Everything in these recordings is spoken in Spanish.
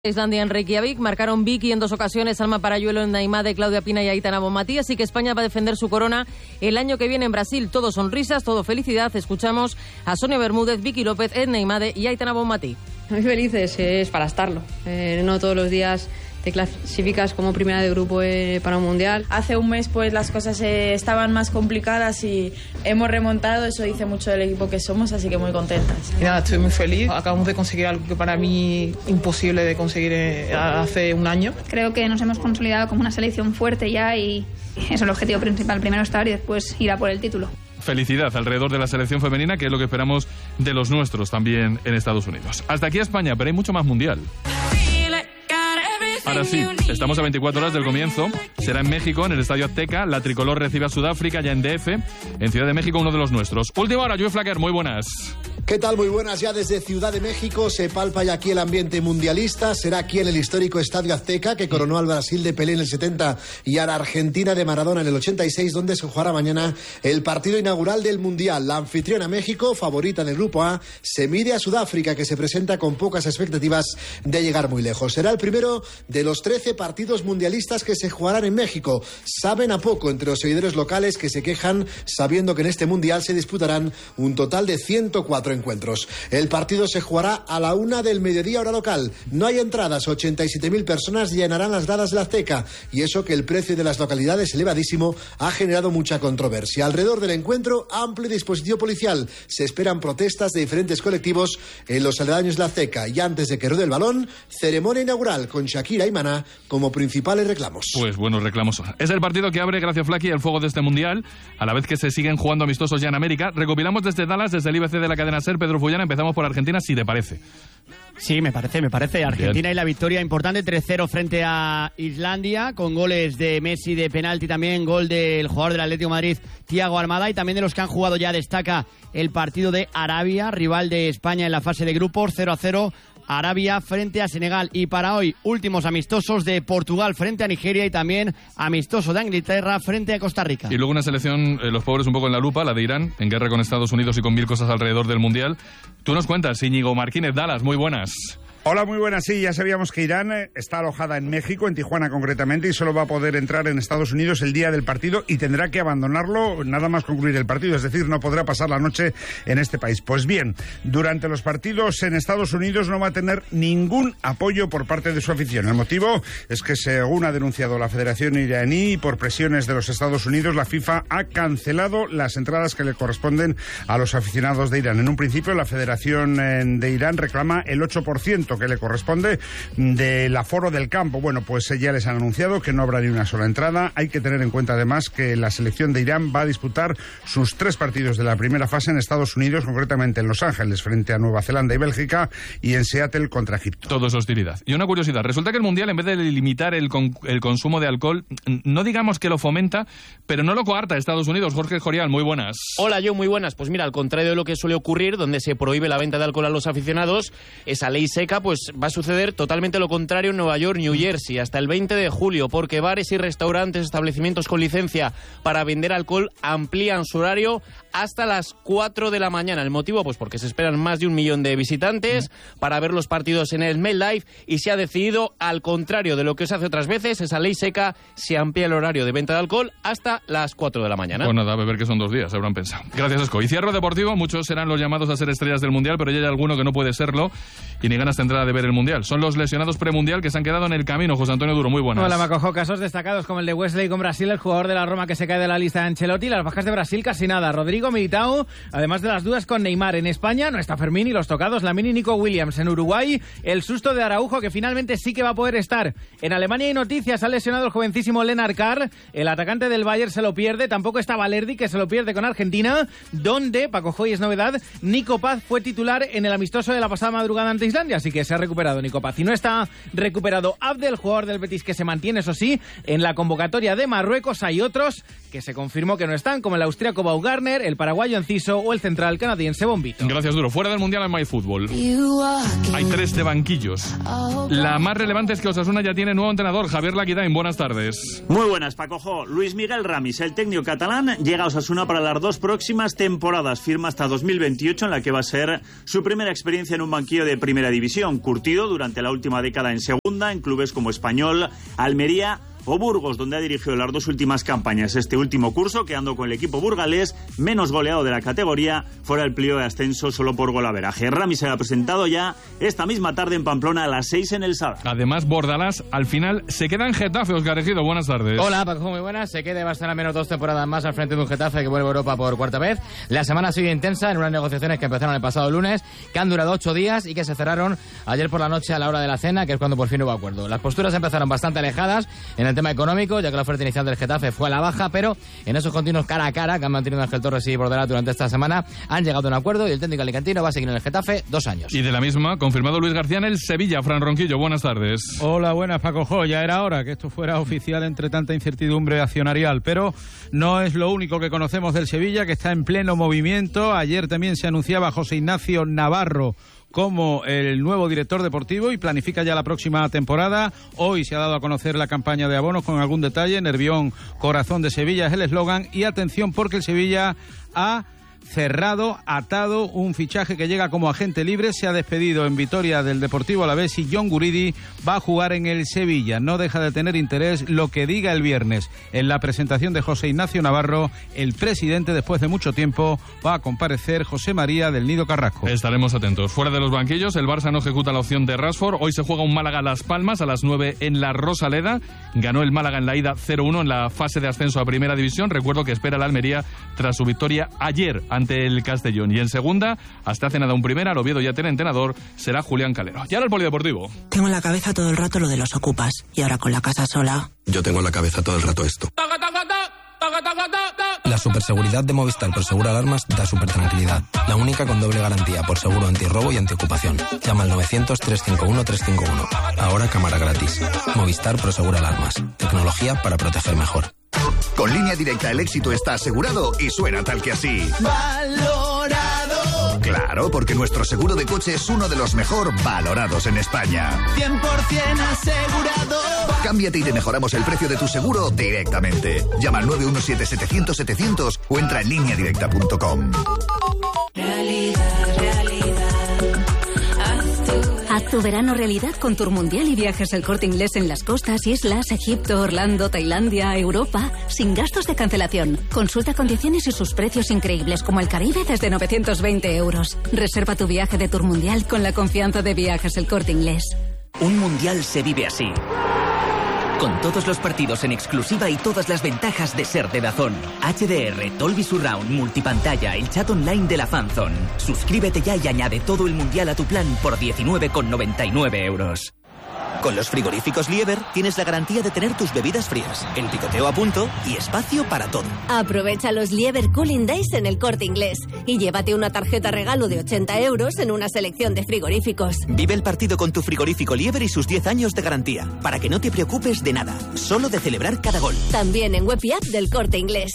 Islandia en Reykjavik, marcaron Vicky en 2 ocasiones, Alma Parayuelo en Naimade, Claudia Pina y Aitana Bonmatí, así que España va a defender su corona el año que viene en Brasil. Todo sonrisas, todo felicidad. Escuchamos a Sonia Bermúdez, Vicky López, en Naimade y Aitana Bonmatí. Muy felices, es para estarlo. No todos los días te clasificas como primera de grupo para un mundial. Hace un mes pues las cosas estaban más complicadas y hemos remontado, eso dice mucho del equipo que somos, así que muy contentas. Y nada, estoy muy feliz, acabamos de conseguir algo que para mí imposible de conseguir hace un año. Creo que nos hemos consolidado como una selección fuerte ya y eso es el objetivo principal, primero estar y después ir a por el título. Felicidad alrededor de la selección femenina, que es lo que esperamos de los nuestros también en Estados Unidos. Hasta aquí España, pero hay mucho más mundial. Ahora sí, estamos a 24 horas del comienzo. Será en México, en el Estadio Azteca. La tricolor recibe a Sudáfrica ya en DF. En Ciudad de México, uno de los nuestros. Última hora, Joe Flacker, muy buenas. ¿Qué tal? Muy buenas. Ya desde Ciudad de México se palpa ya aquí el ambiente mundialista. Será aquí en el histórico Estadio Azteca, que coronó al Brasil de Pelé en el 70 y a la Argentina de Maradona en el 86, donde se jugará mañana el partido inaugural del Mundial. La anfitriona México, favorita en el Grupo A, se mide a Sudáfrica, que se presenta con pocas expectativas de llegar muy lejos. Será el primero de los 13 partidos mundialistas que se jugarán en México. Saben a poco entre los seguidores locales, que se quejan sabiendo que en este Mundial se disputarán un total de 104 encuentros. El partido se jugará a la 1 del mediodía hora local. No hay entradas, 87.000 personas llenarán las gradas de la Azteca, y eso que el precio de las localidades elevadísimo ha generado mucha controversia. Alrededor del encuentro, amplio dispositivo policial. Se esperan protestas de diferentes colectivos en los aledaños de la Azteca, y antes de que ruede el balón, ceremonia inaugural con Shakira y Maná como principales reclamos. Pues buenos reclamos. Es el partido que abre, gracias Flaky, el fuego de este Mundial, a la vez que se siguen jugando amistosos ya en América. Recopilamos desde Dallas, desde el IBC de la cadena SER. Pedro Fullana, empezamos por Argentina, si te parece. Sí, me parece. Argentina. Bien. Y la victoria importante, 3-0 frente a Islandia, con goles de Messi de penalti, también gol del jugador del Atlético de Madrid, Thiago Almada, y también de los que han jugado ya destaca el partido de Arabia, rival de España en la fase de grupos, 0-0. Arabia frente a Senegal. Y para hoy, últimos amistosos de Portugal frente a Nigeria, y también amistoso de Inglaterra frente a Costa Rica. Y luego una selección, los pobres un poco en la lupa, la de Irán, en guerra con Estados Unidos y con 1000 cosas alrededor del Mundial. Tú nos cuentas, Íñigo Martínez, Dallas, muy buenas. Hola, muy buenas. Sí, ya sabíamos que Irán está alojada en México, en Tijuana concretamente, y solo va a poder entrar en Estados Unidos el día del partido y tendrá que abandonarlo nada más concluir el partido, es decir, no podrá pasar la noche en este país. Pues bien, durante los partidos en Estados Unidos no va a tener ningún apoyo por parte de su afición. El motivo es que, según ha denunciado la Federación iraní, por presiones de los Estados Unidos, la FIFA ha cancelado las entradas que le corresponden a los aficionados de Irán. En un principio, la Federación de Irán reclama el 8% que le corresponde del aforo del campo. Bueno, pues ya les han anunciado que no habrá ni una sola entrada. Hay que tener en cuenta además que la selección de Irán va a disputar sus 3 partidos de la primera fase en Estados Unidos, concretamente en Los Ángeles frente a Nueva Zelanda y Bélgica, y en Seattle contra Egipto. Todo es hostilidad. Y una curiosidad, resulta que el Mundial, en vez de limitar el consumo de alcohol, no digamos que lo fomenta, pero no lo coarta Estados Unidos. Jorge Jorial, muy buenas. Hola, yo muy buenas. Pues mira, al contrario de lo que suele ocurrir, donde se prohíbe la venta de alcohol a los aficionados, esa ley seca, pues va a suceder totalmente lo contrario en Nueva York, New Jersey, hasta el 20 de julio, porque bares y restaurantes, establecimientos con licencia para vender alcohol amplían su horario hasta las 4 de la mañana. El motivo, pues porque se esperan más de 1 millón de visitantes para ver los partidos en el MetLife, y se ha decidido, al contrario de lo que se hace otras veces, esa ley seca, se amplía el horario de venta de alcohol hasta las 4 de la mañana. Pues nada, a beber que son 2 días, habrán pensado. Gracias, Esco. Y cierro deportivo, muchos serán los llamados a ser estrellas del Mundial, pero ya hay alguno que no puede serlo y ni ganas tendrá de ver el Mundial. Son los lesionados premundial que se han quedado en el camino. José Antonio Duro, muy buenas. Hola, Macojo. Casos destacados como el de Wesley con Brasil, el jugador de la Roma que se cae de la lista de Ancelotti. Las bajas de Brasil casi nada. Rodrigo Militao, además de las dudas con Neymar. En España no está Fermín, y los tocados Lamine y Nico Williams. En Uruguay, el susto de Araujo, que finalmente sí que va a poder estar. En Alemania hay noticias, ha lesionado el jovencísimo Lennart Carr, el atacante del Bayern se lo pierde. Tampoco está Valerdi, que se lo pierde con Argentina, donde, Paco Joy, es novedad, Nico Paz fue titular en el amistoso de la pasada madrugada ante Islandia, así que se ha recuperado Nico Paz. Y no está recuperado Abdel, jugador del Betis, que se mantiene, eso sí, en la convocatoria de Marruecos. Hay otros que se confirmó que no están, como el austríaco Baumgartner, el paraguayo Enciso o el central canadiense Bombito. Gracias, Duro. Fuera del Mundial en MyFútbol. Hay 3 de banquillos. La más relevante es que Osasuna ya tiene nuevo entrenador, Javier Laquidain. Buenas tardes. Muy buenas, Paco. Luis Miguel Ramis, el técnico catalán, llega a Osasuna para las 2 próximas temporadas. Firma hasta 2028, en la que va a ser su primera experiencia en un banquillo de primera división. Curtido durante la última década en segunda, en clubes como Español, Almería o Burgos, donde ha dirigido las 2 últimas campañas. Este último curso, quedando con el equipo burgalés menos goleado de la categoría, fuera el pliego de ascenso solo por golaveraje. Ramis se ha presentado ya esta misma tarde en Pamplona a las 6 en el Sada. Además, Bordalás al final se queda en Getafe. Óscar Ejido, buenas tardes. Hola, Paco, muy buenas. Se queda y va a estar al menos 2 temporadas más al frente de un Getafe que vuelve a Europa por 4ª vez. La semana ha sido intensa en unas negociaciones que empezaron el pasado lunes, que han durado 8 días y que se cerraron ayer por la noche a la hora de la cena, que es cuando por fin hubo acuerdo. Las posturas empezaron bastante alejadas en el tema económico, ya que la oferta inicial del Getafe fue a la baja, pero en esos continuos cara a cara que han mantenido Ángel Torres y Bordalás durante esta semana, han llegado a un acuerdo y el técnico alicantino va a seguir en el Getafe 2 años. Y de la misma, confirmado Luis García en el Sevilla. Fran Ronquillo, buenas tardes. Hola, buenas, Paco. Ya era hora que esto fuera oficial entre tanta incertidumbre accionarial, pero no es lo único que conocemos del Sevilla, que está en pleno movimiento. Ayer también se anunciaba José Ignacio Navarro como el nuevo director deportivo y planifica ya la próxima temporada. Hoy se ha dado a conocer la campaña de abonos con algún detalle. Nervión, corazón de Sevilla es el eslogan. Y atención, porque el Sevilla ha atado un fichaje que llega como agente libre. Se ha despedido en Vitoria del Deportivo Alavés y John Guridi va a jugar en el Sevilla. No deja de tener interés lo que diga el viernes. En la presentación de José Ignacio Navarro, el presidente, después de mucho tiempo, va a comparecer José María del Nido Carrasco. Estaremos atentos. Fuera de los banquillos, el Barça no ejecuta la opción de Rashford. Hoy se juega un Málaga-Las Palmas a las 9 en la Rosaleda. Ganó el Málaga en la ida 0-1 en la fase de ascenso a Primera División. Recuerdo que espera la Almería tras su victoria ayer ante el Castellón. Y en segunda, hasta hace nada un primera, el Oviedo ya tiene entrenador, será Julián Calero. Y ahora el polideportivo. Tengo en la cabeza todo el rato lo de los ocupas. Y ahora con la casa sola... Yo tengo en la cabeza todo el rato esto. La superseguridad de Movistar por Seguro Alarmas da supertranquilidad. La única con doble garantía por seguro antirrobo y antiocupación. Llama al 900-351-351. Ahora cámara gratis. Movistar Pro Seguro Alarmas. Tecnología para proteger mejor. Con Línea Directa el éxito está asegurado y suena tal que así. Valorado. Claro, porque nuestro seguro de coche es uno de los mejor valorados en España. 100% asegurado. Cámbiate y te mejoramos el precio de tu seguro directamente. Llama al 917-700-700 o entra en lineadirecta.com. Haz tu verano realidad con Tour Mundial y Viajes El Corte Inglés en las costas, islas, Egipto, Orlando, Tailandia, Europa, sin gastos de cancelación. Consulta condiciones y sus precios increíbles, como el Caribe desde 920 euros. Reserva tu viaje de Tour Mundial con la confianza de Viajes El Corte Inglés. Un mundial se vive así. Con todos los partidos en exclusiva y todas las ventajas de ser de DAZN. HDR, Dolby Surround, multipantalla, el chat online de la Fanzone. Suscríbete ya y añade todo el mundial a tu plan por 19,99 euros. Con los frigoríficos Lieber tienes la garantía de tener tus bebidas frías, el picoteo a punto y espacio para todo. Aprovecha los Lieber Cooling Days en El Corte Inglés y llévate una tarjeta regalo de 80 euros en una selección de frigoríficos. Vive el partido con tu frigorífico Lieber y sus 10 años de garantía, para que no te preocupes de nada, solo de celebrar cada gol. También en web y app del Corte Inglés.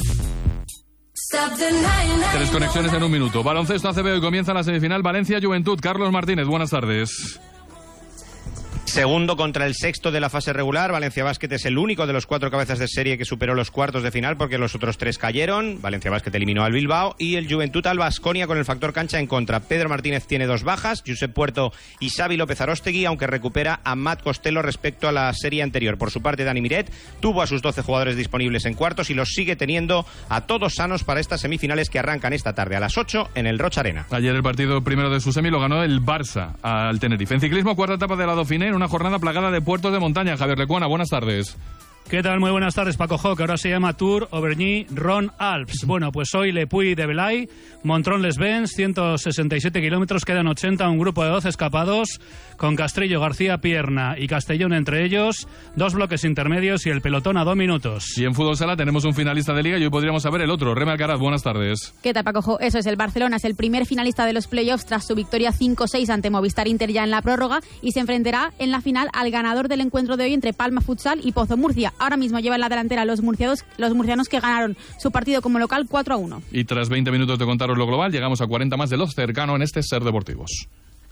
3 conexiones en un minuto. Baloncesto ACB, hoy comienza la semifinal Valencia-Juventud. Carlos Martínez, buenas tardes. Segundo contra el sexto de la fase regular. Valencia Basket es el único de los 4 cabezas de serie que superó los cuartos de final, porque los otros 3 cayeron. Valencia Basket eliminó al Bilbao y el Juventud al Baskonia con el factor cancha en contra. Pedro Martínez tiene 2 bajas, Josep Puerto y Xavi López Aróstegui, aunque recupera a Matt Costello respecto a la serie anterior. Por su parte, Dani Miret tuvo a sus 12 jugadores disponibles en cuartos y los sigue teniendo a todos sanos para estas semifinales que arrancan esta tarde a las 8 en el Roch Arena. Ayer el partido primero de su semi lo ganó el Barça al Tenerife. En ciclismo, cuarta etapa de la Dauphiné, en una jornada plagada de puertos de montaña. Javier Lecuona, buenas tardes. ¿Qué tal? Muy buenas tardes, Paco Jo, que ahora se llama Tour Auvergne-Rhône-Alpes. Bueno, pues hoy Le Puy-de-Velay, Montrón-les-Bains, 167 kilómetros, quedan 80, un grupo de 12 escapados, con Castrillo, García, Pierna y Castellón entre ellos, 2 bloques intermedios y el pelotón a 2 minutos. Y en fútbol sala tenemos un finalista de liga y hoy podríamos saber el otro. Reme Alcaraz, buenas tardes. ¿Qué tal, Paco Jo? Eso es, el Barcelona es el primer finalista de los playoffs tras su victoria 5-6 ante Movistar Inter ya en la prórroga y se enfrentará en la final al ganador del encuentro de hoy entre Palma Futsal y Pozo Murcia. Ahora mismo lleva en la delantera los murcianos que ganaron su partido como local 4-1. Y tras 20 minutos de contaros lo global, llegamos a 40 más de lo cercano en este Ser Deportivos.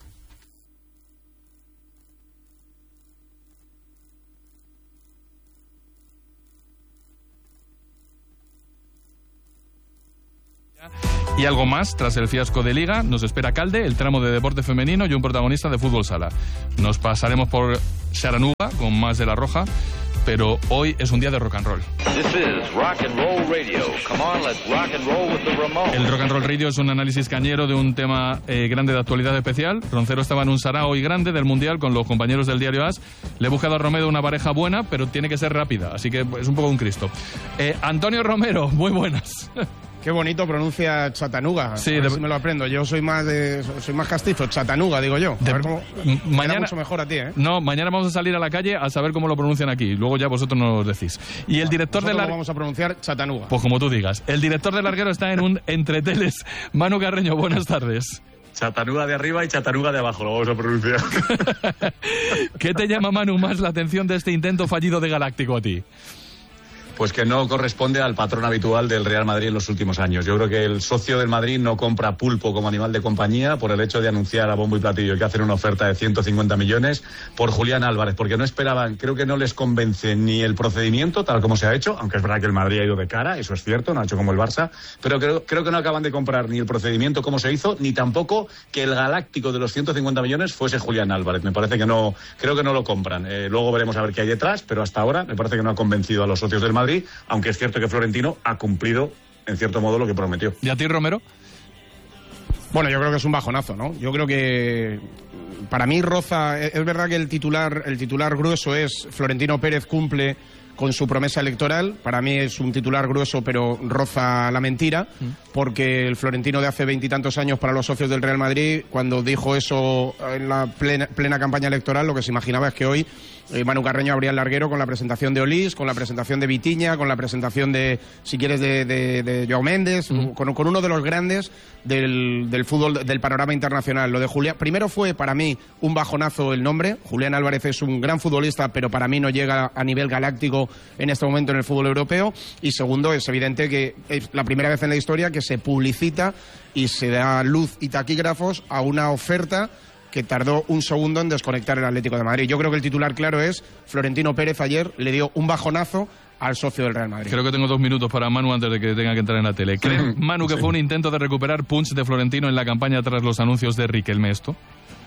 Y algo más, tras el fiasco de Liga, nos espera Calde, el tramo de deporte femenino y un protagonista de fútbol sala. Nos pasaremos por Xaranuga con más de La Roja, pero hoy es un día de rock and roll. El Rock and Roll Radio es un análisis cañero de un tema grande de actualidad especial. Roncero estaba en un sarao hoy grande del Mundial con los compañeros del diario AS. Le he buscado a Romero una pareja buena, pero tiene que ser rápida, así que es un poco un Cristo. Antonio Romero, muy buenas. Qué bonito pronuncia Chatanuga. Sí, si me lo aprendo. Yo soy más castizo, Chatanuga, digo yo. A ver cómo mañana mucho mejor a ti, ¿eh? No, mañana vamos a salir a la calle a saber cómo lo pronuncian aquí. Luego ya vosotros nos decís. Y el director de la vamos a pronunciar Chatanuga. Pues como tú digas. El director del larguero está en un entreteles. Manu Carreño, buenas tardes. Chatanuga de arriba y Chatanuga de abajo, lo vamos a pronunciar. ¿Qué te llama, Manu, más la atención de este intento fallido de Galáctico a ti? Pues que no corresponde al patrón habitual del Real Madrid en los últimos años. Yo creo que el socio del Madrid no compra pulpo como animal de compañía por el hecho de anunciar a bombo y platillo que hacen una oferta de 150 millones por Julián Álvarez, porque no esperaban, creo que no les convence ni el procedimiento tal como se ha hecho, aunque es verdad que el Madrid ha ido de cara, eso es cierto, no ha hecho como el Barça, pero creo que no acaban de comprar ni el procedimiento como se hizo, ni tampoco que el galáctico de los 150 millones fuese Julián Álvarez. Me parece que no, creo que no lo compran. Luego veremos a ver qué hay detrás, pero hasta ahora me parece que no ha convencido a los socios del Madrid, aunque es cierto que Florentino ha cumplido, en cierto modo, lo que prometió. ¿Y a ti, Romero? Bueno, yo creo que es un bajonazo, ¿no? Yo creo que para mí roza, es verdad que el titular grueso es Florentino Pérez cumple con su promesa electoral. Para mí es un titular grueso, pero roza la mentira, porque el Florentino de hace 20 y tantos años para los socios del Real Madrid, cuando dijo eso en la plena campaña electoral, lo que se imaginaba es que hoy Manu Carreño abría el larguero con la presentación de Olís, con la presentación de Vitinha, con la presentación de, si quieres, de Joao Méndez, con uno de los grandes del fútbol, del panorama internacional. Lo de Julián, primero fue para mí un bajonazo el nombre. Julián Álvarez es un gran futbolista, pero para mí no llega a nivel galáctico en este momento en el fútbol europeo. Y segundo, es evidente que es la primera vez en la historia que se publicita y se da luz y taquígrafos a una oferta que tardó un segundo en desconectar el Atlético de Madrid. Yo creo que el titular claro es Florentino Pérez ayer le dio un bajonazo al socio del Real Madrid. Creo que tengo 2 minutos para Manu antes de que tenga que entrar en la tele. ¿Cree, Manu, que fue un intento de recuperar punch de Florentino en la campaña tras los anuncios de Riquelme esto?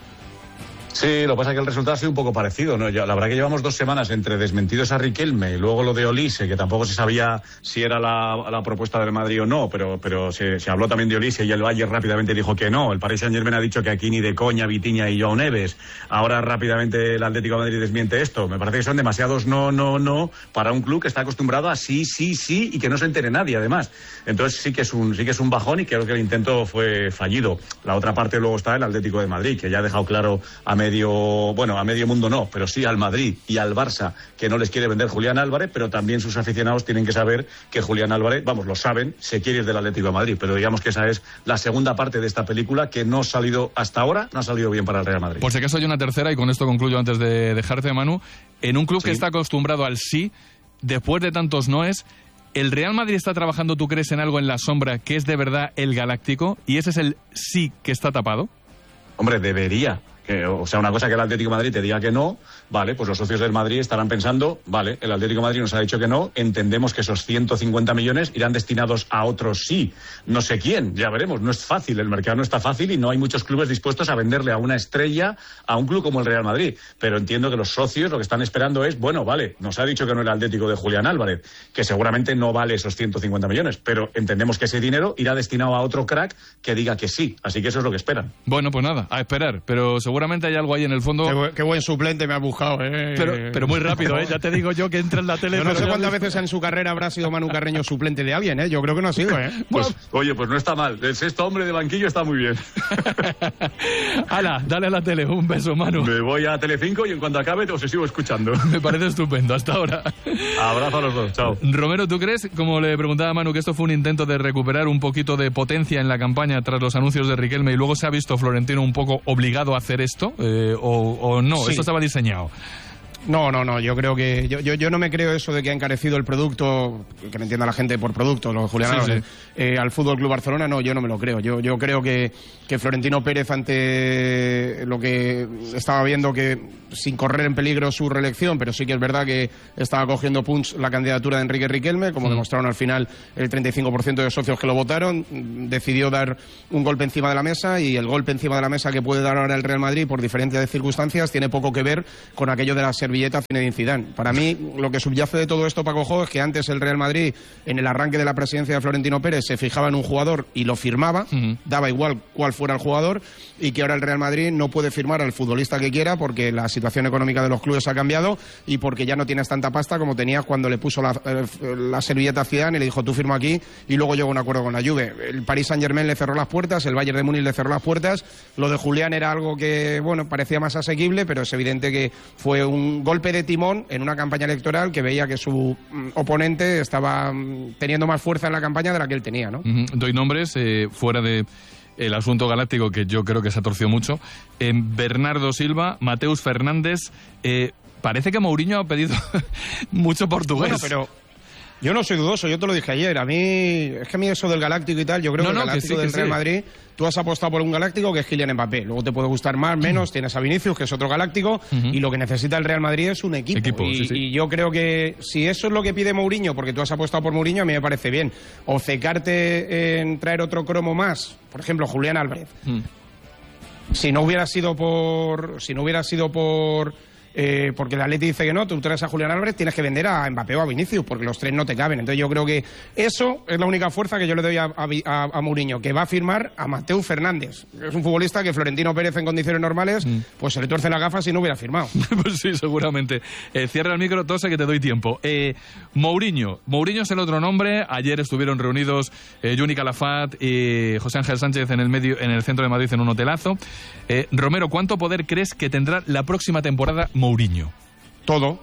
Sí, lo que pasa es que el resultado ha sido un poco parecido, ¿no? La verdad que llevamos 2 semanas entre desmentidos a Riquelme y luego lo de Olise, que tampoco se sabía si era la propuesta del Madrid o no, pero se habló también de Olise y el Bayern rápidamente dijo que no. El Paris Saint-Germain ha dicho que aquí ni de coña Vitinha y Joao Neves. Ahora rápidamente el Atlético de Madrid desmiente esto. Me parece que son demasiados no para un club que está acostumbrado a sí y que no se entere nadie, además. Entonces sí que es un bajón y creo que el intento fue fallido. La otra parte luego está el Atlético de Madrid, que ya ha dejado claro a medio mundo no, pero sí al Madrid y al Barça, que no les quiere vender Julián Álvarez, pero también sus aficionados tienen que saber que Julián Álvarez, lo saben, se quiere ir del Atlético de Madrid, pero digamos que esa es la segunda parte de esta película que no ha salido hasta ahora, no ha salido bien para el Real Madrid. Por si acaso hay una tercera, y con esto concluyo antes de dejarte, Manu. En un club que está acostumbrado al sí, después de tantos noes, ¿el Real Madrid está trabajando, tú crees, en algo en la sombra que es de verdad el galáctico, y ese es el sí que está tapado? Hombre, debería. O sea, una cosa que el Atlético de Madrid te diga que no, vale, pues los socios del Madrid estarán pensando, vale, el Atlético de Madrid nos ha dicho que no, entendemos que esos 150 millones irán destinados a otros sí, no sé quién, ya veremos, no es fácil, el mercado no está fácil y no hay muchos clubes dispuestos a venderle a una estrella a un club como el Real Madrid, pero entiendo que los socios lo que están esperando es, bueno, vale, nos ha dicho que no el Atlético de Julián Álvarez, que seguramente no vale esos 150 millones, pero entendemos que ese dinero irá destinado a otro crack que diga que sí, así que eso es lo que esperan. Bueno, pues nada, a esperar, pero seguramente hay algo ahí en el fondo. Qué buen suplente me ha buscado, Pero muy rápido, ya te digo yo que entra en la tele. Yo no sé cuántas veces en su carrera habrá sido Manu Carreño suplente de alguien, Yo creo que no ha sido, Pues, oye, pues no está mal. El sexto hombre de banquillo está muy bien. Hala, dale a la tele. Un beso, Manu. Me voy a Telecinco y en cuanto acabe os sigo escuchando. Me parece estupendo. Hasta ahora. Abrazo a los dos. Chao. Romero, ¿tú crees, como le preguntaba a Manu, que esto fue un intento de recuperar un poquito de potencia en la campaña tras los anuncios de Riquelme y luego se ha visto Florentino un poco obligado a hacer esto? ¿O no? Sí. ¿Esto estaba diseñado? No, yo creo que yo no me creo eso de que ha encarecido el producto, que me entienda la gente por producto, lo de Julián Álvarez, al Fútbol Club Barcelona. No, yo no me lo creo. Yo creo que Florentino Pérez, ante lo que estaba viendo, que sin correr en peligro su reelección, pero sí que es verdad que estaba cogiendo punch la candidatura de Enrique Riquelme, como demostraron al final el 35% de socios que lo votaron, decidió dar un golpe encima de la mesa, y el golpe encima de la mesa que puede dar ahora el Real Madrid por diferentes circunstancias tiene poco que ver con aquello de la servilleta Zinedine Zidane. Para mí, lo que subyace de todo esto, Paco Jo, es que antes el Real Madrid, en el arranque de la presidencia de Florentino Pérez, se fijaba en un jugador y lo firmaba, daba igual cuál fuera el jugador, y que ahora el Real Madrid no puede firmar al futbolista que quiera porque la situación económica de los clubes ha cambiado y porque ya no tienes tanta pasta como tenías cuando le puso la servilleta a Zidane y le dijo: tú firma aquí y luego llegó a un acuerdo con la Juve. El Paris Saint-Germain le cerró las puertas, el Bayern de Múnich le cerró las puertas. Lo de Julián era algo que, bueno, parecía más asequible, pero es evidente que fue un golpe de timón en una campaña electoral que veía que su oponente estaba teniendo más fuerza en la campaña de la que él tenía, ¿no? Doy nombres fuera de el asunto galáctico, que yo creo que se ha torcido mucho. Bernardo Silva, Mateus Fernández. Parece que Mourinho ha pedido mucho portugués. Bueno, pero yo no soy dudoso, yo te lo dije ayer. A mí eso del galáctico y tal, yo creo que el galáctico del Real Madrid, tú has apostado por un galáctico que es Kylian Mbappé. Luego te puede gustar más, menos, tienes a Vinicius, que es otro galáctico, y lo que necesita el Real Madrid es un equipo. Y yo creo que si eso es lo que pide Mourinho, porque tú has apostado por Mourinho, a mí me parece bien. O cecarte en traer otro cromo más, por ejemplo, Julián Álvarez. Si no hubiera sido por porque el Atleti dice que no, tú traes a Julián Álvarez, tienes que vender a Mbappé o a Vinicius, porque los tres no te caben. Entonces yo creo que eso es la única fuerza que yo le doy a Mourinho, que va a firmar a Mateus Fernández. Es un futbolista que Florentino Pérez en condiciones normales, pues se le tuerce las gafas y no hubiera firmado. Pues sí, seguramente. Cierra el micro, Tose, que te doy tiempo. Mourinho es el otro nombre. Ayer estuvieron reunidos Juni Calafat y José Ángel Sánchez en el centro de Madrid en un hotelazo. Romero, ¿cuánto poder crees que tendrá la próxima temporada Mourinho? Todo.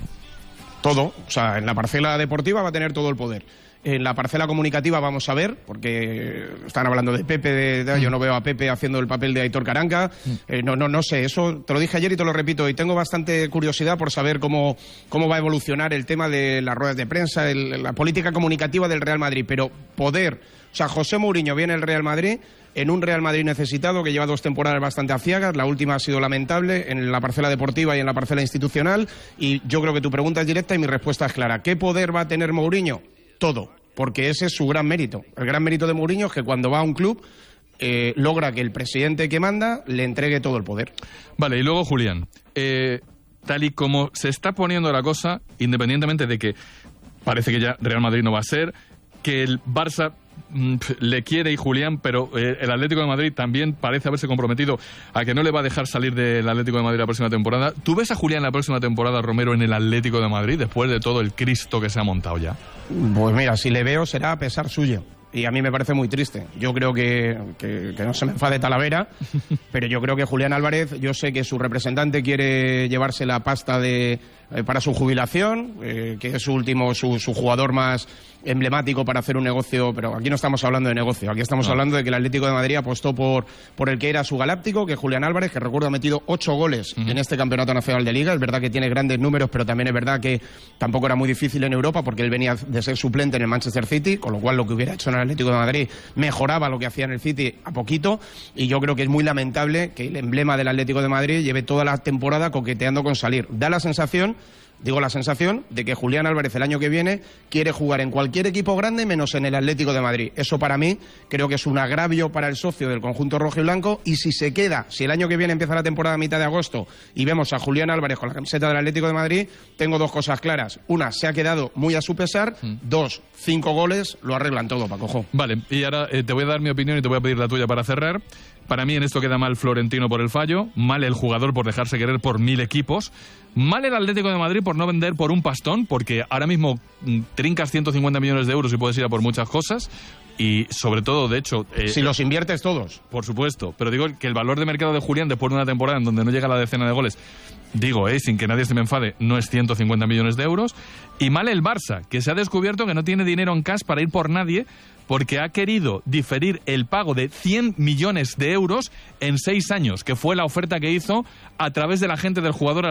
O sea, en la parcela deportiva va a tener todo el poder. En la parcela comunicativa vamos a ver, porque están hablando de Pepe, yo no veo a Pepe haciendo el papel de Aitor Caranca. No sé, eso te lo dije ayer y te lo repito, y tengo bastante curiosidad por saber cómo va a evolucionar el tema de las ruedas de prensa, la política comunicativa del Real Madrid. Pero poder, o sea, José Mourinho viene al Real Madrid, en un Real Madrid necesitado que lleva 2 temporadas bastante aciagas, la última ha sido lamentable en la parcela deportiva y en la parcela institucional, y yo creo que tu pregunta es directa y mi respuesta es clara. ¿Qué poder va a tener Mourinho? Todo, porque ese es su gran mérito. El gran mérito de Mourinho es que cuando va a un club logra que el presidente que manda le entregue todo el poder. Vale, y luego Julián, tal y como se está poniendo la cosa, independientemente de que parece que ya Real Madrid no va a ser, que el Barça le quiere y Julián, pero el Atlético de Madrid también parece haberse comprometido a que no le va a dejar salir del Atlético de Madrid la próxima temporada. ¿Tú ves a Julián la próxima temporada, Romero, en el Atlético de Madrid después de todo el Cristo que se ha montado ya? Pues mira, si le veo será a pesar suyo. Y a mí me parece muy triste. Yo creo que no se me enfade Talavera, pero yo creo que Julián Álvarez, yo sé que su representante quiere llevarse la pasta para su jubilación, que es su jugador más emblemático para hacer un negocio, pero aquí no estamos hablando de negocio, aquí estamos hablando de que el Atlético de Madrid apostó por el que era su galáctico, que es Julián Álvarez, que recuerdo ha metido 8 goles en este Campeonato Nacional de Liga. Es verdad que tiene grandes números, pero también es verdad que tampoco era muy difícil en Europa, porque él venía de ser suplente en el Manchester City, con lo cual lo que hubiera hecho en el Atlético de Madrid mejoraba lo que hacía en el City a poquito, y yo creo que es muy lamentable que el emblema del Atlético de Madrid lleve toda la temporada coqueteando con salir. Da la sensación de que Julián Álvarez el año que viene quiere jugar en cualquier equipo grande menos en el Atlético de Madrid. Eso para mí creo que es un agravio para el socio del conjunto rojo y blanco, y si el año que viene empieza la temporada a mitad de agosto y vemos a Julián Álvarez con la camiseta del Atlético de Madrid, tengo 2 cosas claras. Una, se ha quedado muy a su pesar. 2, 5 goles lo arreglan todo, Paco Jo. Vale, y ahora te voy a dar mi opinión y te voy a pedir la tuya para cerrar. Para mí en esto queda mal Florentino por el fallo, mal el jugador por dejarse querer por 1000 equipos, mal el Atlético de Madrid por no vender por un pastón, porque ahora mismo trincas 150 millones de euros y puedes ir a por muchas cosas, y sobre todo, de hecho... si los inviertes todos. Por supuesto, pero digo que el valor de mercado de Julián después de una temporada en donde no llega a la decena de goles, sin que nadie se me enfade, no es 150 millones de euros, y mal el Barça, que se ha descubierto que no tiene dinero en cash para ir por nadie, porque ha querido diferir el pago de 100 millones de euros en 6 años, que fue la oferta que hizo a través de la gente del jugador al Atlético de Madrid.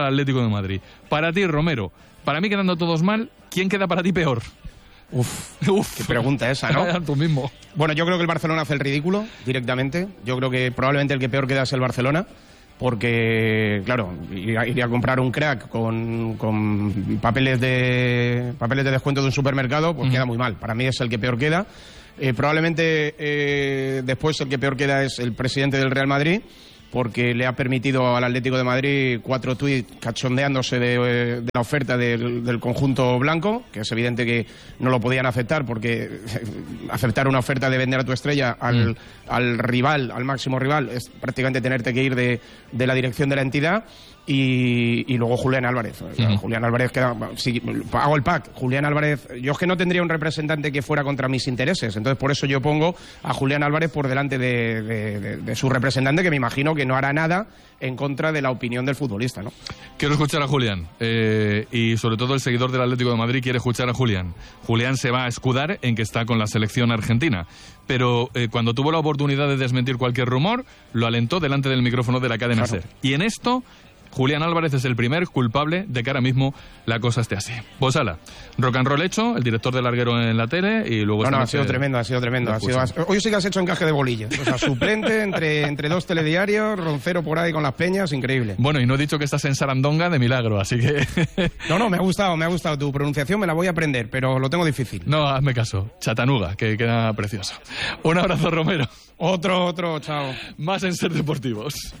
Madrid. Para ti, Romero, para mí quedando todos mal, ¿quién queda para ti peor? Uf, qué pregunta esa, ¿no? Tú mismo. Bueno, yo creo que el Barcelona hace el ridículo directamente. Yo creo que probablemente el que peor queda es el Barcelona. Porque, claro, iría a comprar un crack con papeles de descuento de un supermercado, pues queda muy mal. Para mí es el que peor queda. Probablemente después el que peor queda es el presidente del Real Madrid, porque le ha permitido al Atlético de Madrid 4 tuits cachondeándose de la oferta del conjunto blanco, que es evidente que no lo podían aceptar, porque aceptar una oferta de vender a tu estrella al rival, al máximo rival, es prácticamente tenerte que ir de la dirección de la entidad. Y luego Julián Álvarez. Julián Álvarez queda. Si hago el pack, Julián Álvarez. Yo es que no tendría un representante que fuera contra mis intereses. Entonces, por eso yo pongo a Julián Álvarez por delante de su representante, que me imagino que no hará nada en contra de la opinión del futbolista, ¿no? Quiero escuchar a Julián. Y sobre todo el seguidor del Atlético de Madrid quiere escuchar a Julián. Julián se va a escudar en que está con la selección argentina. Pero cuando tuvo la oportunidad de desmentir cualquier rumor, lo alentó delante del micrófono de la cadena SER. Y en esto, Julián Álvarez es el primer culpable de que ahora mismo la cosa esté así. Pues ala, rock and roll hecho, el director del Larguero en la tele y luego... ha sido tremendo, ha sido tremendo. Hoy sí que has hecho encaje de bolillas. O sea, suplente entre 2 telediarios, Roncero por ahí con las peñas, increíble. Bueno, y no he dicho que estás en Sarandonga de milagro, así que... No, me ha gustado tu pronunciación, me la voy a aprender, pero lo tengo difícil. No, hazme caso, Chatanuga, que queda precioso. Un abrazo, Romero. Otro, chao. Más en Ser Deportivos.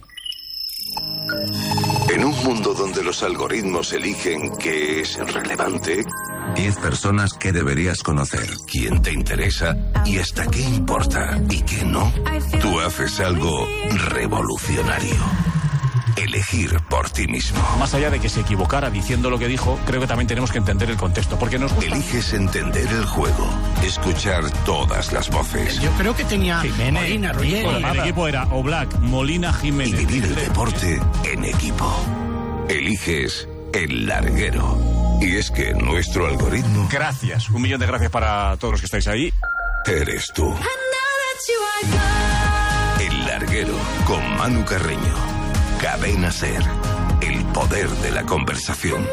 En un mundo donde los algoritmos eligen qué es relevante, 10 personas que deberías conocer, quién te interesa y hasta qué importa y qué no, tú haces algo revolucionario. Elegir por ti mismo. Más allá de que se equivocara diciendo lo que dijo, creo que también tenemos que entender el contexto, porque nos gusta. Eliges entender el juego, escuchar todas las voces. Yo creo que tenía Molina, Ruggeri. El equipo era Oblak, Molina, Jiménez. Y vivir el deporte en equipo. Eliges El Larguero. Y es que nuestro algoritmo... Gracias, 1.000.000 de gracias para todos los que estáis ahí. Eres tú. El Larguero, con Manu Carreño. Cadena SER, el poder de la conversación.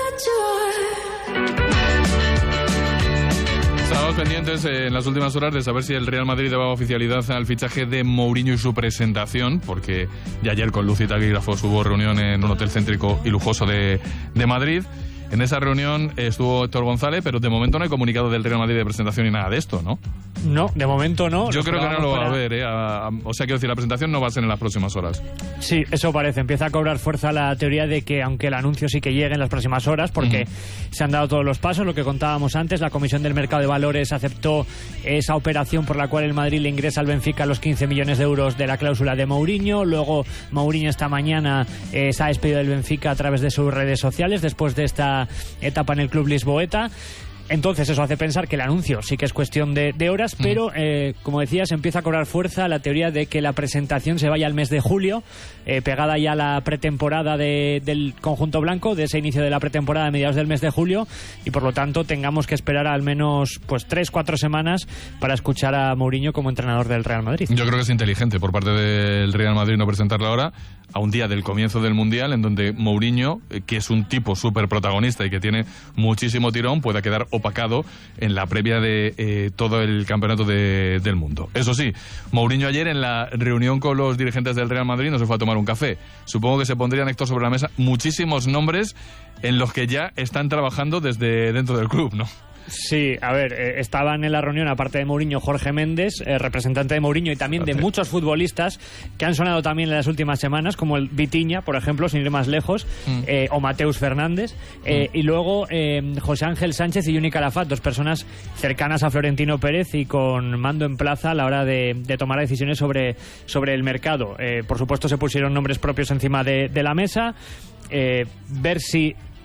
Estábamos pendientes en las últimas horas de saber si el Real Madrid daba oficialidad al fichaje de Mourinho y su presentación, porque ya ayer con luz y taquígrafos hubo reunión en un hotel céntrico y lujoso de Madrid. En esa reunión estuvo Héctor González, pero de momento no hay comunicado del Real Madrid de presentación ni nada de esto, ¿no? No, de momento no. Yo creo que no lo va a haber, o sea, quiero decir, la presentación no va a ser en las próximas horas. Sí, eso parece. Empieza a cobrar fuerza la teoría de que, aunque el anuncio sí que llegue en las próximas horas, porque se han dado todos los pasos, lo que contábamos antes, la Comisión del Mercado de Valores aceptó esa operación por la cual el Madrid le ingresa al Benfica los 15 millones de euros de la cláusula de Mourinho. Luego, Mourinho esta mañana se ha despedido del Benfica a través de sus redes sociales, después de esta etapa en el club lisboeta. Entonces eso hace pensar que el anuncio sí que es cuestión de horas, pero como decías, empieza a cobrar fuerza la teoría de que la presentación se vaya al mes de julio, pegada ya a la pretemporada del conjunto blanco, de ese inicio de la pretemporada a mediados del mes de julio, y por lo tanto tengamos que esperar al menos 3-4 semanas para escuchar a Mourinho como entrenador del Real Madrid. Yo creo que es inteligente por parte del Real Madrid no presentarlo ahora, a un día del comienzo del Mundial, en donde Mourinho, que es un tipo súper protagonista y que tiene muchísimo tirón, pueda quedar opacado en la previa de todo el campeonato del mundo. Eso sí, Mourinho ayer en la reunión con los dirigentes del Real Madrid no se fue a tomar un café. Supongo que se pondrían, Héctor, sobre la mesa muchísimos nombres en los que ya están trabajando desde dentro del club, ¿no? Sí, a ver, estaban en la reunión, aparte de Mourinho, Jorge Méndez, representante de Mourinho, y también de muchos futbolistas que han sonado también en las últimas semanas, como el Vitinha, por ejemplo, sin ir más lejos, o Mateus Fernández, y luego José Ángel Sánchez y Yuni Calafat, dos personas cercanas a Florentino Pérez y con mando en plaza a la hora de tomar decisiones sobre el mercado. Por supuesto, se pusieron nombres propios encima de la mesa, ver si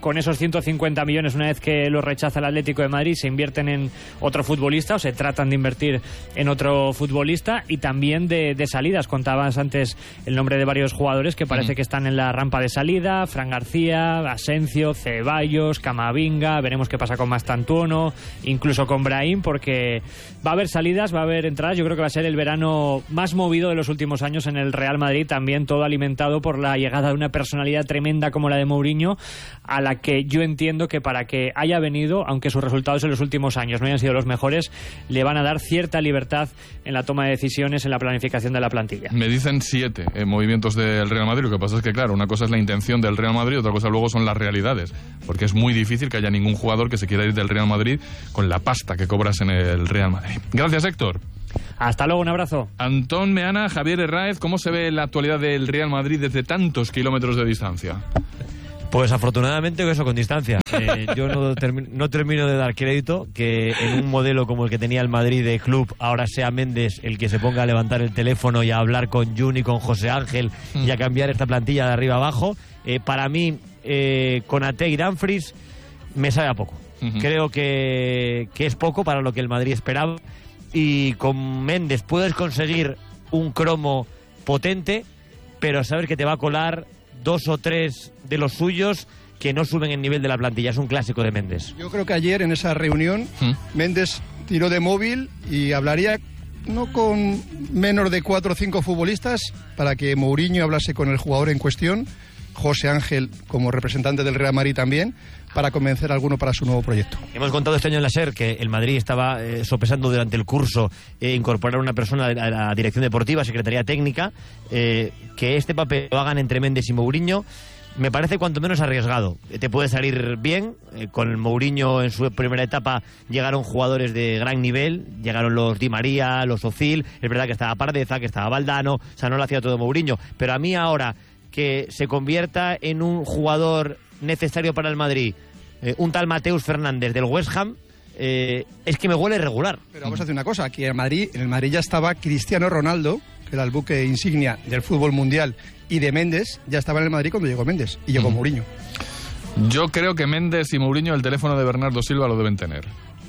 con esos 150 millones, una vez que los rechaza el Atlético de Madrid, se invierten en otro futbolista o se tratan de invertir en otro futbolista, y también de salidas. Contabas antes el nombre de varios jugadores que parece que están en la rampa de salida: Fran García, Asencio, Ceballos, Camavinga. Veremos qué pasa con Mastantuono, incluso con Brahim, porque va a haber salidas, va a haber entradas. Yo creo que va a ser el verano más movido de los últimos años en el Real Madrid, también todo alimentado por la llegada de una personalidad tremenda como la de Mourinho, a la que yo entiendo que para que haya venido, aunque sus resultados en los últimos años no hayan sido los mejores, le van a dar cierta libertad en la toma de decisiones, en la planificación de la plantilla. Me dicen 7 movimientos del Real Madrid. Lo que pasa es que, claro, una cosa es la intención del Real Madrid, otra cosa luego son las realidades, porque es muy difícil que haya ningún jugador que se quiera ir del Real Madrid con la pasta que cobras en el Real Madrid. Gracias, Héctor. Hasta luego, un abrazo. Antón Meana, Javier Herráez, ¿cómo se ve la actualidad del Real Madrid desde tantos kilómetros de distancia? Pues afortunadamente eso, con distancia. Yo no termino de dar crédito que en un modelo como el que tenía el Madrid de club ahora sea Méndez el que se ponga a levantar el teléfono y a hablar con Juni, con José Ángel y a cambiar esta plantilla de arriba abajo. Para mí, con Ate y Dumfries me sabe a poco. Creo que es poco para lo que el Madrid esperaba, y con Méndez puedes conseguir un cromo potente, pero saber que te va a colar 2 o 3 de los suyos que no suben el nivel de la plantilla. Es un clásico de Méndez. Yo creo que ayer en esa reunión Méndez tiró de móvil y hablaría no con menos de 4 o 5 futbolistas para que Mourinho hablase con el jugador en cuestión, José Ángel como representante del Real Madrid también, para convencer a alguno para su nuevo proyecto. Hemos contado este año en la SER que el Madrid estaba sopesando durante el curso incorporar una persona a la dirección deportiva, secretaría técnica, que este papel lo hagan entre Méndez y Mourinho. Me parece cuanto menos arriesgado. Te puede salir bien. Con Mourinho en su primera etapa llegaron jugadores de gran nivel, llegaron los Di María, los Ozil, es verdad que estaba Pardeza, que estaba Valdano, o sea, no lo hacía todo Mourinho, pero a mí ahora que se convierta en un jugador necesario para el Madrid, un tal Mateus Fernández del West Ham, es que me huele regular. Pero vamos a hacer una cosa, que en el Madrid ya estaba Cristiano Ronaldo, que era el buque insignia del fútbol mundial, y de Méndez, ya estaba en el Madrid cuando llegó Méndez, y llegó Mourinho. Yo creo que Méndez y Mourinho el teléfono de Bernardo Silva lo deben tener.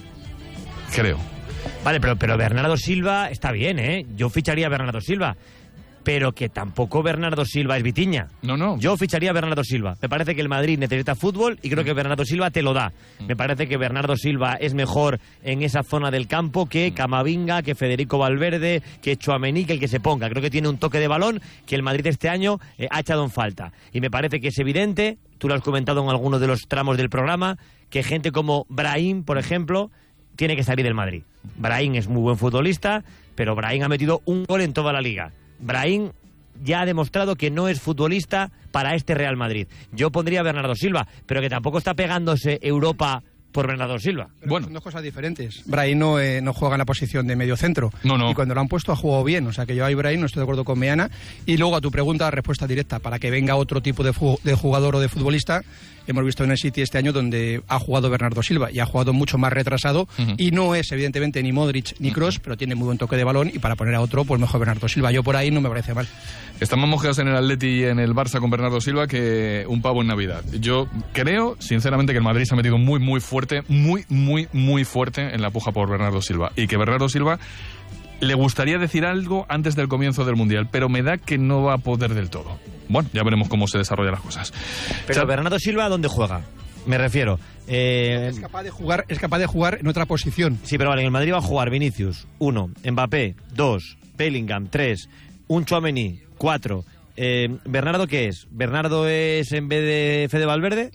Creo. Vale, pero Bernardo Silva está bien, ¿eh? Yo ficharía a Bernardo Silva. Pero que tampoco Bernardo Silva es Vitiña. No. Yo ficharía a Bernardo Silva. Me parece que el Madrid necesita fútbol y creo que Bernardo Silva te lo da. Me parece que Bernardo Silva es mejor en esa zona del campo que Camavinga, que Federico Valverde, que Tchouaméni, que el que se ponga. Creo que tiene un toque de balón que el Madrid este año ha echado en falta. Y me parece que es evidente, tú lo has comentado en algunos de los tramos del programa, que gente como Brahim, por ejemplo, tiene que salir del Madrid. Brahim es muy buen futbolista, pero Brahim ha metido un gol en toda la liga. Brahim ya ha demostrado que no es futbolista para este Real Madrid. Yo pondría a Bernardo Silva, pero que tampoco está pegándose Europa por Bernardo Silva. Bueno, son dos cosas diferentes. Brahim no juega en la posición de medio centro. No. Y cuando lo han puesto ha jugado bien. O sea que yo ahí, Brahim, no estoy de acuerdo con Meana. Y luego a tu pregunta, respuesta directa. Para que venga otro tipo de jugador o de futbolista, hemos visto en el City este año donde ha jugado Bernardo Silva y ha jugado mucho más retrasado. Y no es, evidentemente, ni Modric ni Kroos, pero tiene muy buen toque de balón. Y para poner a otro, pues mejor Bernardo Silva. Yo por ahí no me parece mal. Estamos mojados en el Atleti y en el Barça con Bernardo Silva que un pavo en Navidad. Yo creo, sinceramente, que el Madrid se ha metido muy fuerte, muy fuerte en la puja por Bernardo Silva. Y que Bernardo Silva le gustaría decir algo antes del comienzo del Mundial, pero me da que no va a poder del todo. Bueno, ya veremos cómo se desarrollan las cosas. Pero Bernardo Silva, ¿dónde juega? Me refiero. Es capaz de jugar en otra posición. Sí, pero vale, en el Madrid va a jugar Vinicius, 1, Mbappé, 2, Bellingham, 3, un Tchouaméni, 4. ¿Bernardo qué es? ¿Bernardo es en vez de Fede Valverde?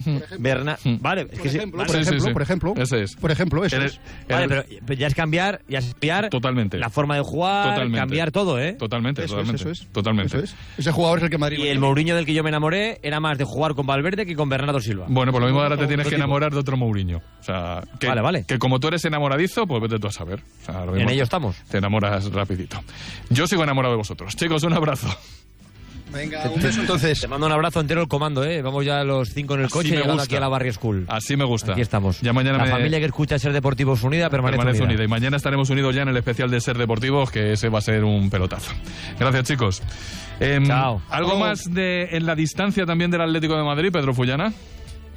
Vale, es que por ejemplo. Ese es. Por ejemplo, eso es. Vale, pero ya es cambiar totalmente la forma de jugar, cambiar todo, ¿eh? Totalmente. Eso es. Ese jugador es el que Madrid. Y el Mourinho del que yo me enamoré era más de jugar con Valverde que con Bernardo Silva. Bueno, por lo mismo ahora te tienes que enamorar de otro Mourinho. O sea, vale. Que como tú eres enamoradizo, pues vete tú a saber. O sea, en ello estamos. Te enamoras rapidito. Yo sigo enamorado de vosotros. Chicos, un abrazo. Venga, un beso entonces. Te mando un abrazo entero el comando, ¿eh? Vamos ya los 5 en el coche llegando aquí a la Barrio School. Así me gusta. Aquí estamos. Ya mañana la familia que escucha Ser Deportivos Unida permanece unida. Y mañana estaremos unidos ya en el especial de Ser Deportivos, que ese va a ser un pelotazo. Gracias, chicos. Chao. ¿Algo más en la distancia también del Atlético de Madrid, Pedro Fullana?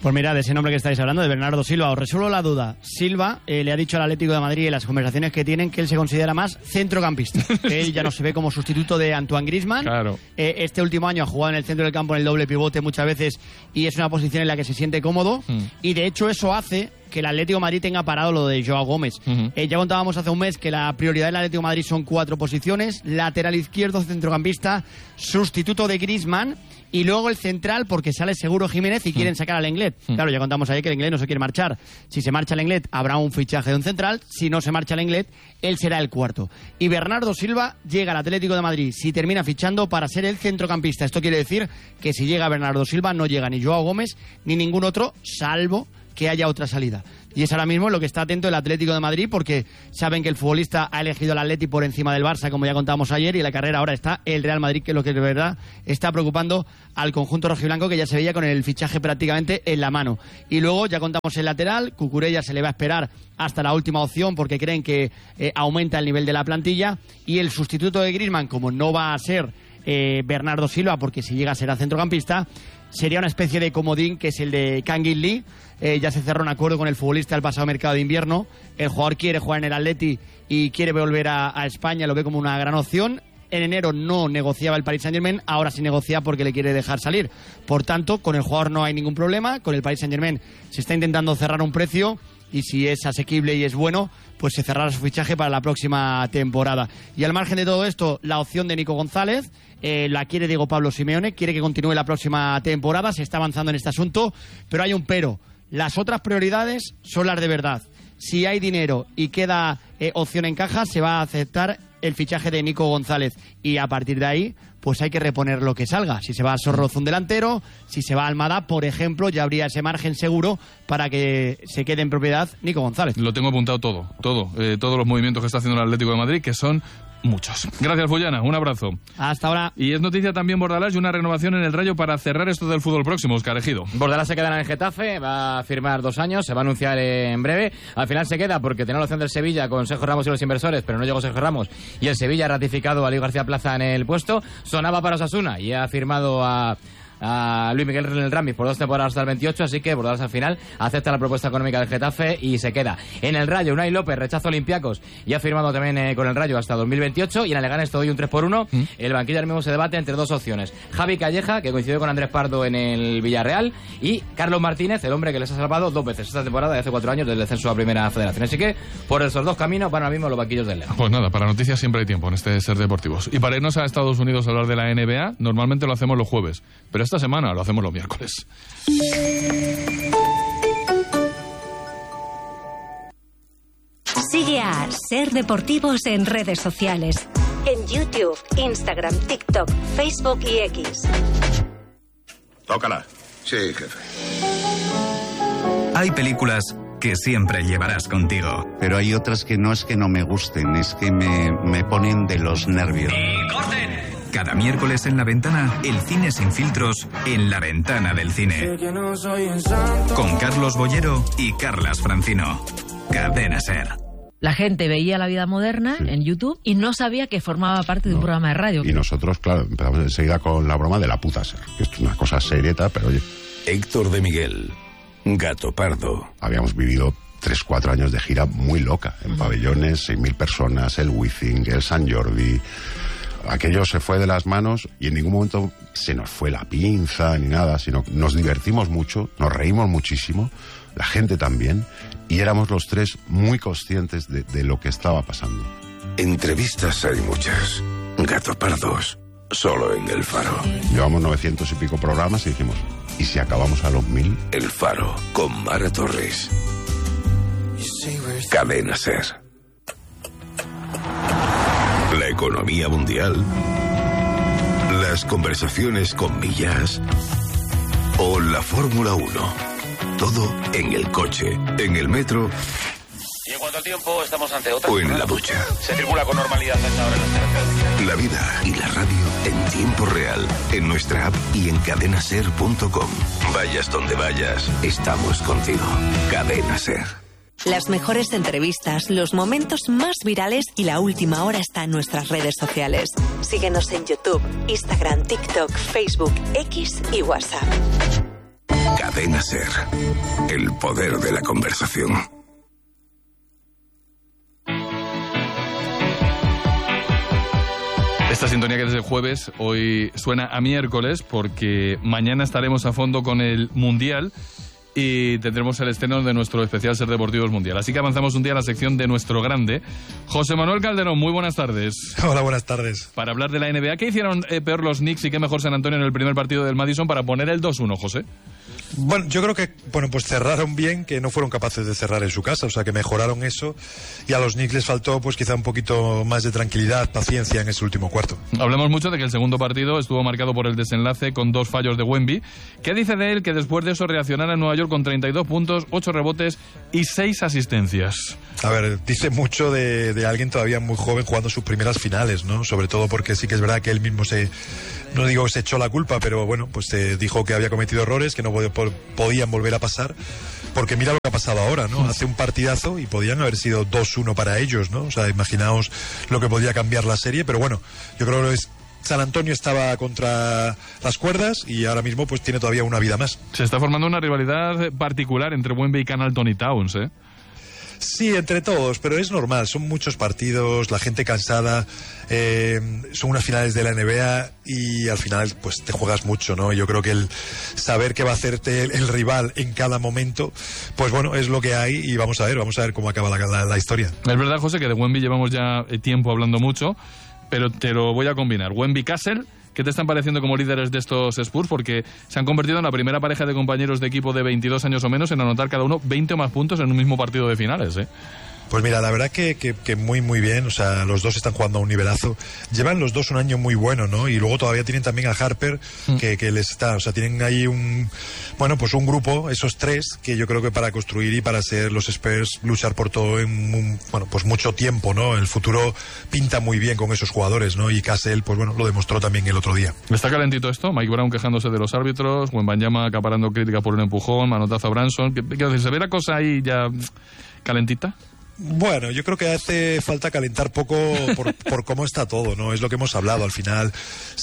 Pues mirad, ese nombre que estáis hablando, de Bernardo Silva, os resuelvo la duda. Silva le ha dicho al Atlético de Madrid en las conversaciones que tienen que él se considera más centrocampista. Que él ya no se ve como sustituto de Antoine Griezmann. Claro. Este último año ha jugado en el centro del campo en el doble pivote muchas veces y es una posición en la que se siente cómodo. Y de hecho eso hace que el Atlético de Madrid tenga parado lo de Joao Gómez. Ya contábamos hace un mes que la prioridad del Atlético de Madrid son 4 posiciones: lateral izquierdo, centrocampista, sustituto de Griezmann y luego el central, porque sale seguro Jiménez y quieren sacar al Lenglet. Claro, ya contamos ahí que el Lenglet no se quiere marchar. Si se marcha el Lenglet, habrá un fichaje de un central. Si no se marcha el Lenglet, él será el cuarto. Y Bernardo Silva llega al Atlético de Madrid, si termina fichando, para ser el centrocampista. Esto quiere decir que si llega Bernardo Silva, no llega ni Joao Gómez ni ningún otro, salvo que haya otra salida. Y es ahora mismo lo que está atento el Atlético de Madrid, porque saben que el futbolista ha elegido al Atleti por encima del Barça, como ya contábamos ayer, y en la carrera ahora está el Real Madrid, que es lo que de verdad está preocupando al conjunto rojiblanco, que ya se veía con el fichaje prácticamente en la mano. Y luego ya contamos el lateral. Cucurella se le va a esperar hasta la última opción, porque creen que aumenta el nivel de la plantilla, y el sustituto de Griezmann, como no va a ser Bernardo Silva, porque si llega a ser centrocampista, sería una especie de comodín, que es el de Kangin Lee. Ya se cerró un acuerdo con el futbolista el pasado mercado de invierno. El jugador quiere jugar en el Atleti y quiere volver a España, lo ve como una gran opción. En enero no negociaba el Paris Saint-Germain, ahora sí negocia porque le quiere dejar salir. Por tanto, con el jugador no hay ningún problema. Con el Paris Saint-Germain se está intentando cerrar un precio, y si es asequible y es bueno, pues se cerrará su fichaje para la próxima temporada. Y al margen de todo esto, la opción de Nico González la quiere Diego Pablo Simeone, quiere que continúe la próxima temporada. Se está avanzando en este asunto, pero hay un pero. Las otras prioridades son las de verdad. Si hay dinero y queda opción en caja, se va a aceptar el fichaje de Nico González, y a partir de ahí pues hay que reponer lo que salga. Si se va a Sorroz, un delantero; si se va a Almada, por ejemplo, ya habría ese margen seguro para que se quede en propiedad Nico González. Lo tengo apuntado todo, todos los movimientos que está haciendo el Atlético de Madrid, que son muchos. Gracias, Fullana, un abrazo. Hasta ahora. Y es noticia también Bordalás y una renovación en el Rayo para cerrar esto del fútbol próximo, Óscar Ejido. Bordalás se queda en el Getafe, va a firmar 2 años, se va a anunciar en breve. Al final se queda porque tenía la opción del Sevilla con Sergio Ramos y los inversores, pero no llegó Sergio Ramos, y el Sevilla ha ratificado a Luis García Plaza en el puesto. Sonaba para Osasuna y ha firmado a Luis Miguel Ramis por 2 temporadas hasta el 28, así que Bordalás al final acepta la propuesta económica del Getafe y se queda. En el Rayo, Unai López rechaza Olympiacos y ha firmado también con el Rayo hasta 2028, y en el Leganés te doy un 3x1. El banquillo ahora mismo se debate entre 2 opciones: Javi Calleja, que coincidió con Andrés Pardo en el Villarreal, y Carlos Martínez, el hombre que les ha salvado 2 veces esta temporada de hace 4 años del descenso a Primera Federación. Así que por esos 2 caminos van ahora mismo los banquillos del León. Pues nada, para noticias siempre hay tiempo en este Ser Deportivos. Y para irnos a Estados Unidos a hablar de la NBA, normalmente lo hacemos los jueves, pero esta semana lo hacemos los miércoles. Sigue a Ser Deportivos en redes sociales. En YouTube, Instagram, TikTok, Facebook y X. Tócala. Sí, jefe. Hay películas que siempre llevarás contigo. Pero hay otras que no es que no me gusten, es que me ponen de los nervios. ¡Y corten! Cada miércoles en La Ventana, el cine sin filtros en La Ventana del Cine. Con Carlos Bollero y Carlas Francino. Cadena Ser. La gente veía La Vida Moderna en YouTube y no sabía que formaba parte de un programa de radio. Y nosotros, claro, empezamos enseguida con la broma de La Puta Ser, que es una cosa serieta, pero oye... Héctor de Miguel, Gato Pardo. Habíamos vivido 3-4 años de gira muy loca, en pabellones, 6.000 personas, el Wizzing, el Sant Jordi... Aquello se fue de las manos y en ningún momento se nos fue la pinza ni nada, sino nos divertimos mucho, nos reímos muchísimo, la gente también, y éramos los 3 muy conscientes de lo que estaba pasando. Entrevistas hay muchas. Gato Pardos, solo en El Faro. Llevamos 900 y pico programas y dijimos, ¿y si acabamos a los 1000? El Faro, con Mara Torres. Cadena Ser. La economía mundial, las conversaciones con millas o la Fórmula 1. Todo en el coche, en el metro. Y en cuanto al tiempo, estamos ante otra. O en la ducha. Se circula con normalidad a esta hora en las carreteras. La vida y la radio en tiempo real, en nuestra app y en cadenaser.com. Vayas donde vayas, estamos contigo. Cadena Ser. Las mejores entrevistas, los momentos más virales y la última hora está en nuestras redes sociales. Síguenos en YouTube, Instagram, TikTok, Facebook, X y WhatsApp. Cadena SER. El poder de la conversación. Esta sintonía que desde jueves hoy suena a miércoles porque mañana estaremos a fondo con el Mundial y tendremos el estreno de nuestro especial Ser Deportivos Mundial. Así que avanzamos un día a la sección de nuestro grande. José Manuel Calderón, muy buenas tardes. Hola, buenas tardes. Para hablar de la NBA, ¿qué hicieron peor los Knicks y qué mejor San Antonio en el primer partido del Madison para poner el 2-1, José? Bueno, yo creo que pues cerraron bien, que no fueron capaces de cerrar en su casa, o sea que mejoraron eso, y a los Knicks les faltó pues quizá un poquito más de tranquilidad, paciencia en ese último cuarto. Hablamos mucho de que el segundo partido estuvo marcado por el desenlace con 2 fallos de Wemby. ¿Qué dice de él que después de eso reaccionara en Nueva York con 32 puntos, 8 rebotes y 6 asistencias? A ver, dice mucho de alguien todavía muy joven jugando sus primeras finales, ¿no? Sobre todo porque sí que es verdad que él mismo no digo que se echó la culpa, pero bueno, pues dijo que había cometido errores, que no podían volver a pasar, porque mira lo que ha pasado ahora, ¿no? Hace un partidazo y podían haber sido 2-1 para ellos, ¿no? O sea, imaginaos lo que podía cambiar la serie, pero bueno, yo creo que San Antonio estaba contra las cuerdas y ahora mismo pues tiene todavía una vida más. Se está formando una rivalidad particular entre Wemby y Karl Anthony Towns, ¿eh? Sí, entre todos, pero es normal, son muchos partidos, la gente cansada, son unas finales de la NBA y al final pues te juegas mucho, ¿no? Yo creo que el saber qué va a hacerte el rival en cada momento, pues bueno, es lo que hay y vamos a ver cómo acaba la historia. Es verdad, José, que de Wemby llevamos ya tiempo hablando mucho, pero te lo voy a combinar. Wemby-Castle, ¿qué te están pareciendo como líderes de estos Spurs? Porque se han convertido en la primera pareja de compañeros de equipo de 22 años o menos en anotar cada uno 20 o más puntos en un mismo partido de finales, ¿eh? Pues mira, la verdad que muy muy bien, o sea, los dos están jugando a un nivelazo. Llevan los dos un año muy bueno, ¿no? Y luego todavía tienen también a Harper, que les está, o sea, tienen ahí un grupo, esos tres, que yo creo que para construir y para ser los Spurs, luchar por todo en pues mucho tiempo, ¿no? El futuro pinta muy bien con esos jugadores, ¿no? Y Castle, pues bueno, lo demostró también el otro día. ¿Está calentito esto? Mike Brown quejándose de los árbitros, Wembanyama acaparando crítica por un empujón, manotazo a Branson. Quiero decir, ¿se ve la cosa ahí ya calentita? Bueno, yo creo que hace falta calentar poco por cómo está todo, ¿no? Es lo que hemos hablado al final.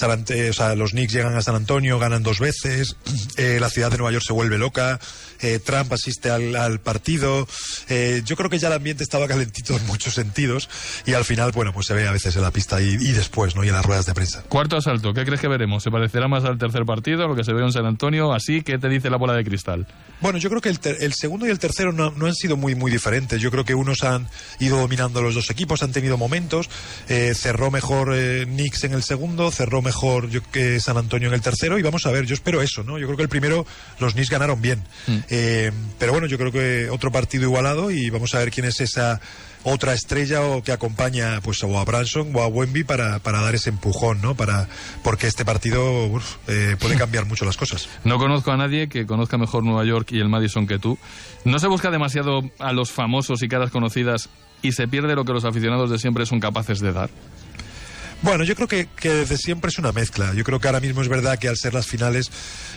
Los Knicks llegan a San Antonio, ganan 2 veces, la ciudad de Nueva York se vuelve loca, Trump asiste al partido. Yo creo que ya el ambiente estaba calentito en muchos sentidos y al final, bueno, pues se ve a veces en la pista y después, ¿no? Y en las ruedas de prensa. Cuarto asalto, ¿qué crees que veremos? ¿Se parecerá más al tercer partido, lo que se ve en San Antonio? Así, ¿qué te dice la bola de cristal? Bueno, yo creo que el segundo y el tercero no han sido muy diferentes. Yo creo que unos han ido dominando los dos equipos, han tenido momentos, cerró mejor Knicks en el segundo, cerró mejor que San Antonio en el tercero y vamos a ver, yo espero eso, ¿no? Yo creo que el primero los Knicks ganaron bien, pero bueno, yo creo que otro partido igualado y vamos a ver quién es esa otra estrella o que acompaña pues o a Branson o a Wemby para dar ese empujón, ¿no? Porque este partido puede cambiar mucho las cosas. No conozco a nadie que conozca mejor Nueva York y el Madison que tú. ¿No se busca demasiado a los famosos y caras conocidas y se pierde lo que los aficionados de siempre son capaces de dar? Bueno, yo creo que desde siempre es una mezcla. Yo creo que ahora mismo es verdad que al ser las finales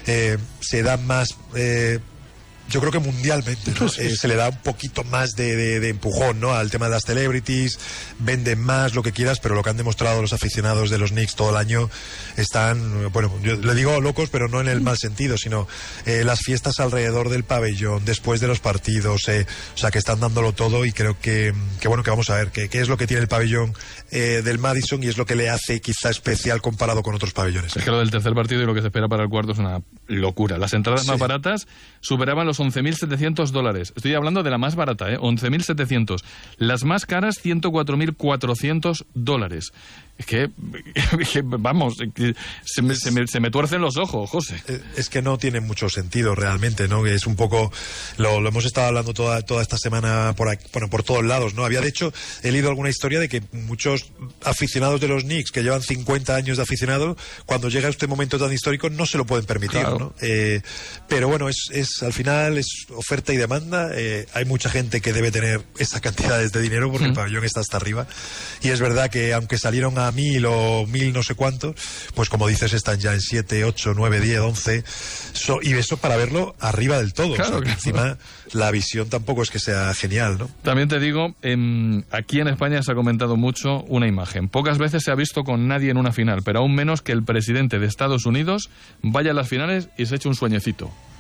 se dan más... yo creo que mundialmente, ¿no? Se le da un poquito más de empujón, ¿no? Al tema de las celebrities, venden más, lo que quieras, pero lo que han demostrado los aficionados de los Knicks todo el año están, bueno, yo le digo locos, pero no en el mal sentido, sino las fiestas alrededor del pabellón, después de los partidos, o sea, que están dándolo todo y creo que bueno, que vamos a ver qué es lo que tiene el pabellón del Madison y es lo que le hace quizá especial comparado con otros pabellones. Es que lo del tercer partido y lo que se espera para el cuarto es una locura. Las entradas más baratas superaban los $11.700. Estoy hablando de la más barata, 11.700. Las más caras, $104.400. Es que vamos, se me tuercen los ojos, José. Es que no tiene mucho sentido realmente, ¿no? Es un poco, lo hemos estado hablando toda esta semana por todos lados, ¿no? He leído alguna historia de que muchos aficionados de los Knicks que llevan 50 años de aficionado, cuando llega este momento tan histórico no se lo pueden permitir, claro, ¿no? Pero bueno, al final es oferta y demanda. Hay mucha gente que debe tener esas cantidades de dinero porque el pabellón está hasta arriba y es verdad que aunque salieron a 1.000 o 1.000 no sé cuántos, pues como dices están ya en 7, 8, 9, 10, 11 y eso para verlo arriba del todo, claro, o sea, que encima la visión tampoco es que sea genial, ¿no? También te digo, aquí en España se ha comentado mucho una imagen. Pocas veces se ha visto con nadie en una final, pero aún menos que el presidente de Estados Unidos vaya a las finales y se eche un sueñecito.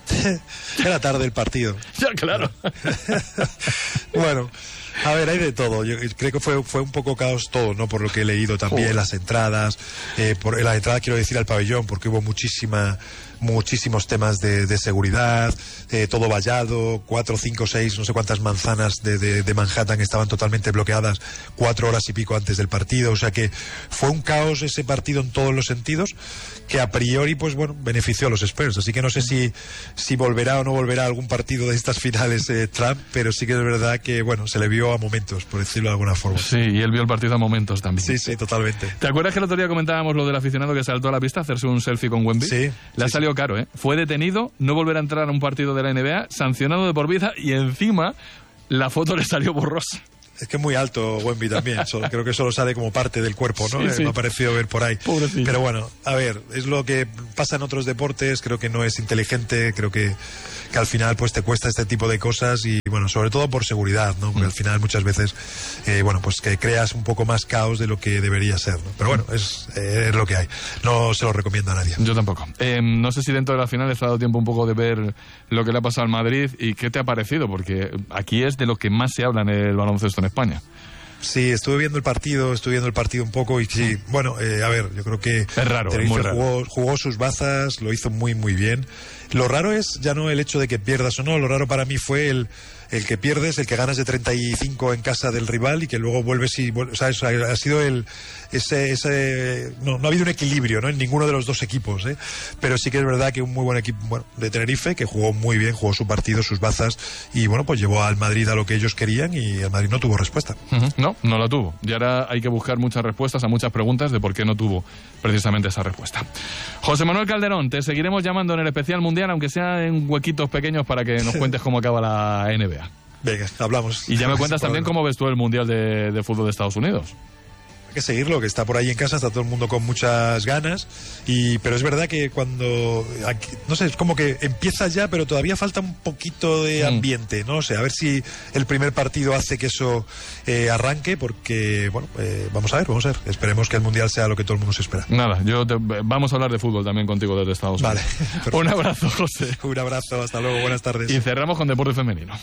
Era tarde el partido. Ya, claro. Bueno, a ver, hay de todo. Yo creo que fue un poco caos todo, ¿no? Por lo que he leído también, las entradas. Por la entrada quiero decir al pabellón, porque hubo muchísimos temas de seguridad, todo vallado, 4, 5, 6, no sé cuántas manzanas de Manhattan estaban totalmente bloqueadas 4 horas y pico antes del partido, o sea que fue un caos ese partido en todos los sentidos, que a priori, pues bueno, benefició a los Spurs, así que no sé si volverá o no volverá algún partido de estas finales Trump, pero sí que es verdad que, bueno, se le vio a momentos, por decirlo de alguna forma. Sí, y él vio el partido a momentos también. Sí, totalmente. ¿Te acuerdas que el otro día comentábamos lo del aficionado que saltó a la pista a hacerse un selfie con Wemby? Sí. Le ha salido caro, ¿eh? Fue detenido, no volverá a entrar a un partido de la NBA, sancionado de por vida, y encima la foto le salió borrosa. Es que es muy alto Wemby también, creo que solo sale como parte del cuerpo, ¿no? Sí. Me ha parecido ver por ahí. Pobrecillo. Pero bueno, a ver, es lo que pasa en otros deportes, creo que no es inteligente, creo que al final pues te cuesta este tipo de cosas y bueno, sobre todo por seguridad, ¿no? Porque al final muchas veces, bueno, pues que creas un poco más caos de lo que debería ser, ¿no? Pero bueno, es lo que hay. No se lo recomiendo a nadie. Yo tampoco. No sé si dentro de la final has dado tiempo un poco de ver lo que le ha pasado al Madrid y qué te ha parecido, porque aquí es de lo que más se habla en el baloncesto en España. Sí, estuve viendo el partido un poco y sí, bueno, a ver, yo creo que es raro, es muy raro. Jugó sus bazas, lo hizo muy muy bien. Lo raro es ya no el hecho de que pierdas o no, lo raro para mí fue el que pierdes, el que ganas de 35 en casa del rival y que luego vuelves y... O sea, eso ha sido no ha habido un equilibrio, ¿no? En ninguno de los dos equipos, ¿eh? Pero sí que es verdad que un muy buen equipo, bueno, de Tenerife, que jugó muy bien, jugó su partido, sus bazas y bueno, pues llevó al Madrid a lo que ellos querían y el Madrid no tuvo respuesta. No la tuvo. Y ahora hay que buscar muchas respuestas a muchas preguntas de por qué no tuvo precisamente esa respuesta. José Manuel Calderón, te seguiremos llamando en el especial mundial, aunque sea en huequitos pequeños, para que nos cuentes cómo acaba la NBA. Venga, hablamos. Y ya me cuentas también cómo ves tú el Mundial de Fútbol de Estados Unidos. Hay que seguirlo, que está por ahí en casa, está todo el mundo con muchas ganas, pero es verdad que cuando, no sé, es como que empieza ya, pero todavía falta un poquito de ambiente, ¿no? O sea, a ver si el primer partido hace que eso arranque, porque, bueno, vamos a ver, esperemos que el Mundial sea lo que todo el mundo se espera. Nada, vamos a hablar de fútbol también contigo desde Estados Unidos. Vale. Un abrazo, José. Un abrazo, hasta luego, buenas tardes. Y cerramos con deporte femenino.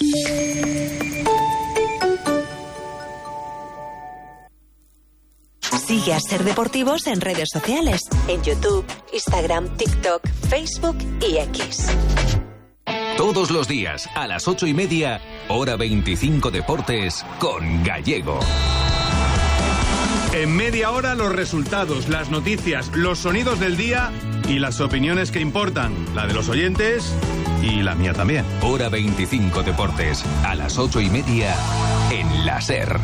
Sigue a Ser Deportivos en redes sociales, en YouTube, Instagram, TikTok, Facebook y X. Todos los días, a las 8:30, hora 25 Deportes, con Gallego. En media hora, los resultados, las noticias, los sonidos del día y las opiniones que importan, la de los oyentes y la mía también. Hora 25 Deportes, a las 8:30, en la Ser.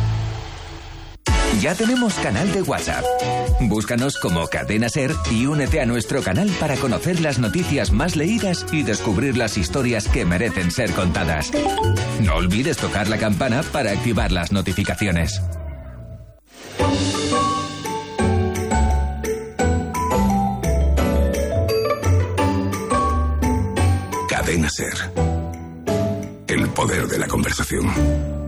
Ya tenemos canal de WhatsApp. Búscanos como Cadena Ser y únete a nuestro canal para conocer las noticias más leídas y descubrir las historias que merecen ser contadas. No olvides tocar la campana para activar las notificaciones. Cadena Ser. El poder de la conversación.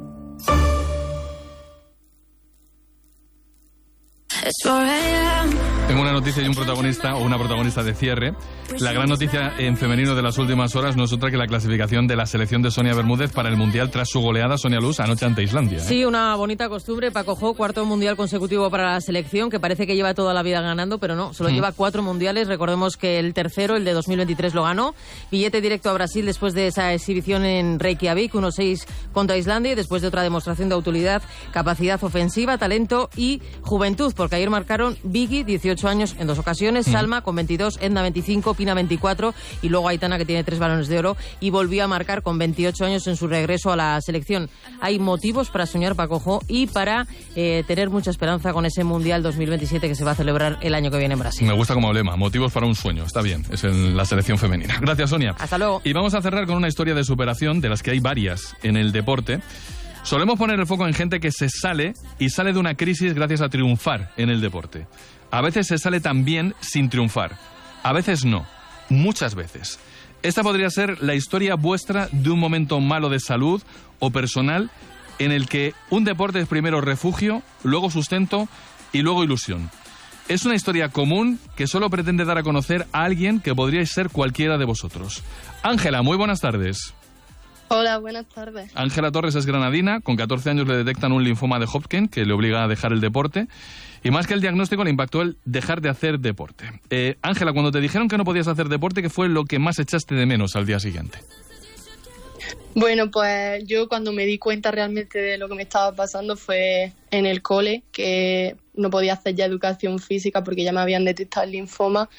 Tengo una noticia y un protagonista, o una protagonista de cierre. La gran noticia en femenino de las últimas horas no es otra que la clasificación de la selección de Sonia Bermúdez para el Mundial tras su goleada, Sonia Luz, anoche ante Islandia. Sí, una bonita costumbre. Paco Jo, cuarto Mundial consecutivo para la selección, que parece que lleva toda la vida ganando, pero no, solo lleva 4 Mundiales. Recordemos que el tercero, el de 2023, lo ganó. Billete directo a Brasil después de esa exhibición en Reykjavik, 1-6 contra Islandia, y después de otra demostración de autoridad, capacidad ofensiva, talento y juventud, porque ayer marcaron Vicky, 18 años en 2 ocasiones, Salma con 22, Edna 25, Pina 24 y luego Aitana, que tiene 3 balones de oro y volvió a marcar con 28 años en su regreso a la selección. Hay motivos para soñar, Paco Jo, y para tener mucha esperanza con ese Mundial 2027 que se va a celebrar el año que viene en Brasil. Me gusta como lema, motivos para un sueño, está bien, es en la selección femenina. Gracias, Sonia. Hasta luego. Y vamos a cerrar con una historia de superación, de las que hay varias en el deporte. Solemos poner el foco en gente que se sale de una crisis gracias a triunfar en el deporte. A veces se sale también sin triunfar. A veces no. Muchas veces. Esta podría ser la historia vuestra de un momento malo de salud o personal en el que un deporte es primero refugio, luego sustento y luego ilusión. Es una historia común que solo pretende dar a conocer a alguien que podríais ser cualquiera de vosotros. Ángela, muy buenas tardes. Hola, buenas tardes. Ángela Torres es granadina, con 14 años le detectan un linfoma de Hodgkin que le obliga a dejar el deporte y más que el diagnóstico le impactó el dejar de hacer deporte. Ángela, cuando te dijeron que no podías hacer deporte, ¿qué fue lo que más echaste de menos al día siguiente? Bueno, pues yo cuando me di cuenta realmente de lo que me estaba pasando fue en el cole, que no podía hacer ya educación física porque ya me habían detectado el linfoma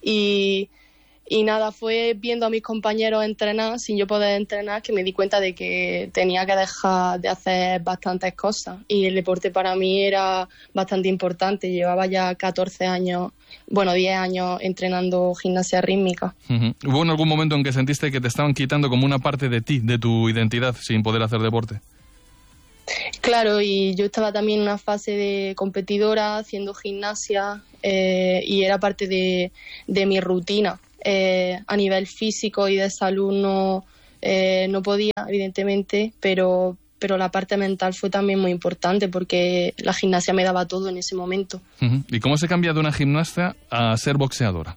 y nada, fue viendo a mis compañeros entrenar sin yo poder entrenar que me di cuenta de que tenía que dejar de hacer bastantes cosas y el deporte para mí era bastante importante. Llevaba ya 14 años, 10 años entrenando gimnasia rítmica. ¿Hubo en algún momento en que sentiste que te estaban quitando como una parte de ti, de tu identidad, sin poder hacer deporte? Claro, y yo estaba también en una fase de competidora, haciendo gimnasia y era parte de mi rutina. A nivel físico y de salud no podía, evidentemente, pero la parte mental fue también muy importante porque la gimnasia me daba todo en ese momento. ¿Y cómo se cambia de una gimnasta a ser boxeadora?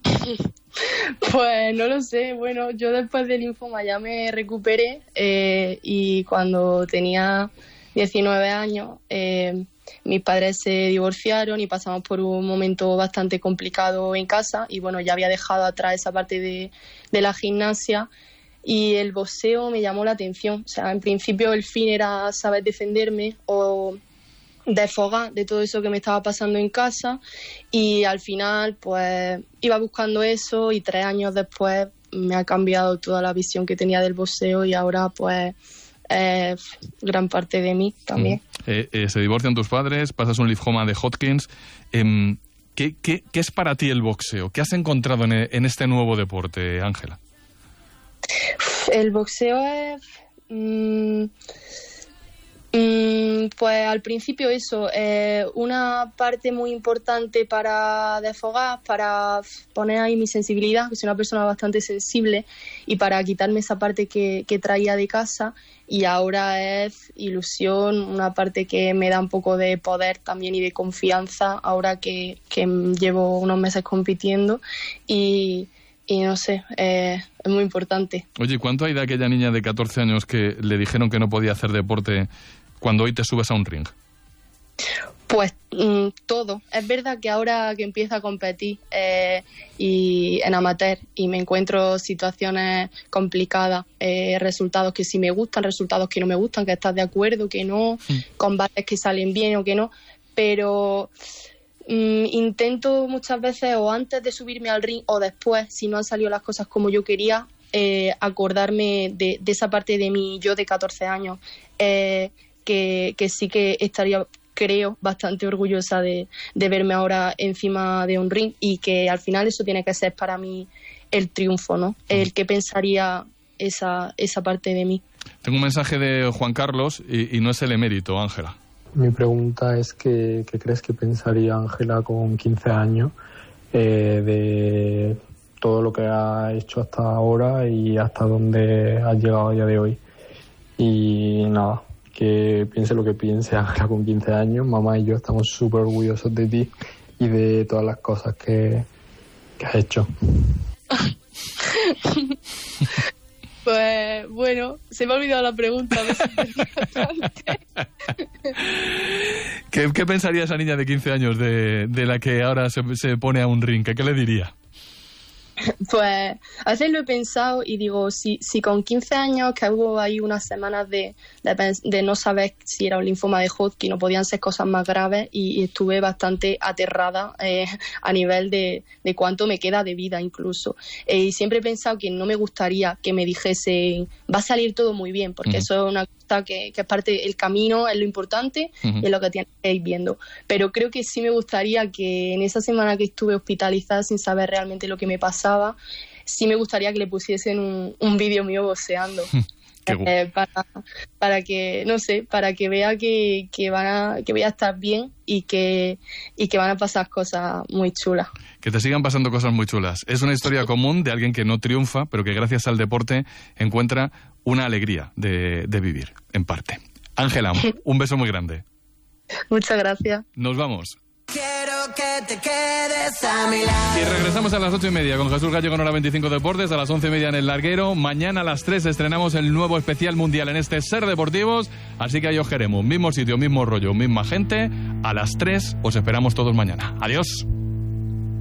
Pues no lo sé. Bueno, yo después del linfoma ya me recuperé y cuando tenía 19 años mis padres se divorciaron y pasamos por un momento bastante complicado en casa y bueno, ya había dejado atrás esa parte de la gimnasia y el boxeo me llamó la atención. O sea, en principio el fin era saber defenderme o desfogar de todo eso que me estaba pasando en casa y al final pues iba buscando eso y 3 años después me ha cambiado toda la visión que tenía del boxeo y ahora pues gran parte de mí también. Se divorcian tus padres, pasas un linfoma de Hodgkins. ¿Qué es para ti el boxeo? ¿Qué has encontrado en este nuevo deporte, Ángela? El boxeo es... pues al principio eso, una parte muy importante para desfogar, para poner ahí mi sensibilidad, que soy una persona bastante sensible, y para quitarme esa parte que traía de casa, y ahora es ilusión, una parte que me da un poco de poder también y de confianza, ahora que llevo unos meses compitiendo, y no sé, es muy importante. Oye, ¿cuánto hay de aquella niña de 14 años que le dijeron que no podía hacer deporte cuando hoy te subes a un ring? Pues todo. Es verdad que ahora que empiezo a competir y en amateur y me encuentro situaciones complicadas, resultados que sí me gustan, resultados que no me gustan, que estás de acuerdo, que no, combates que salen bien o que no, pero intento muchas veces o antes de subirme al ring o después, si no han salido las cosas como yo quería, acordarme de esa parte de mí, yo de 14 años, que sí que estaría, creo, bastante orgullosa de verme ahora encima de un ring y que al final eso tiene que ser para mí el triunfo, ¿no? El que pensaría esa parte de mí. Tengo un mensaje de Juan Carlos y no es el emérito, Ángela. Mi pregunta es ¿qué crees que pensaría Ángela con 15 años de todo lo que ha hecho hasta ahora y hasta dónde ha llegado a día de hoy? Y nada, que piense lo que piense Ángela con 15 años. Mamá y yo estamos súper orgullosos de ti y de todas las cosas que has hecho. Pues bueno, se me ha olvidado la pregunta. ¿Qué pensaría esa niña de 15 años de la que ahora se pone a un ring? ¿Qué le diría? Pues a veces lo he pensado y digo, si con 15 años, que hubo ahí unas semanas de no saber si era un linfoma de Hodgkin o podían ser cosas más graves y estuve bastante aterrada a nivel de cuánto me queda de vida incluso. Y siempre he pensado que no me gustaría que me dijesen, va a salir todo muy bien, porque eso es una cosa que es parte del camino, es lo importante y es lo que tienes que ir viendo. Pero creo que sí me gustaría que en esa semana que estuve hospitalizada sin saber realmente lo que me pasaba, sí me gustaría que le pusiesen un vídeo mío boxeando para que, no sé, para que vea que voy a estar bien y que van a pasar cosas muy chulas. Que te sigan pasando cosas muy chulas. Es una historia común de alguien que no triunfa, pero que gracias al deporte encuentra una alegría de vivir, en parte. Ángela, un beso muy grande. Muchas gracias. Nos vamos. Quiero que te quedes a mi lado. Y regresamos a las 8:30 con Jesús Gallego en Hora 25 Deportes, a las 11:30 en El Larguero. Mañana a las 3 estrenamos el nuevo especial mundial en este Ser Deportivos, así que ahí os queremos. Mismo sitio, mismo rollo, misma gente. A las 3 os esperamos todos mañana. Adiós.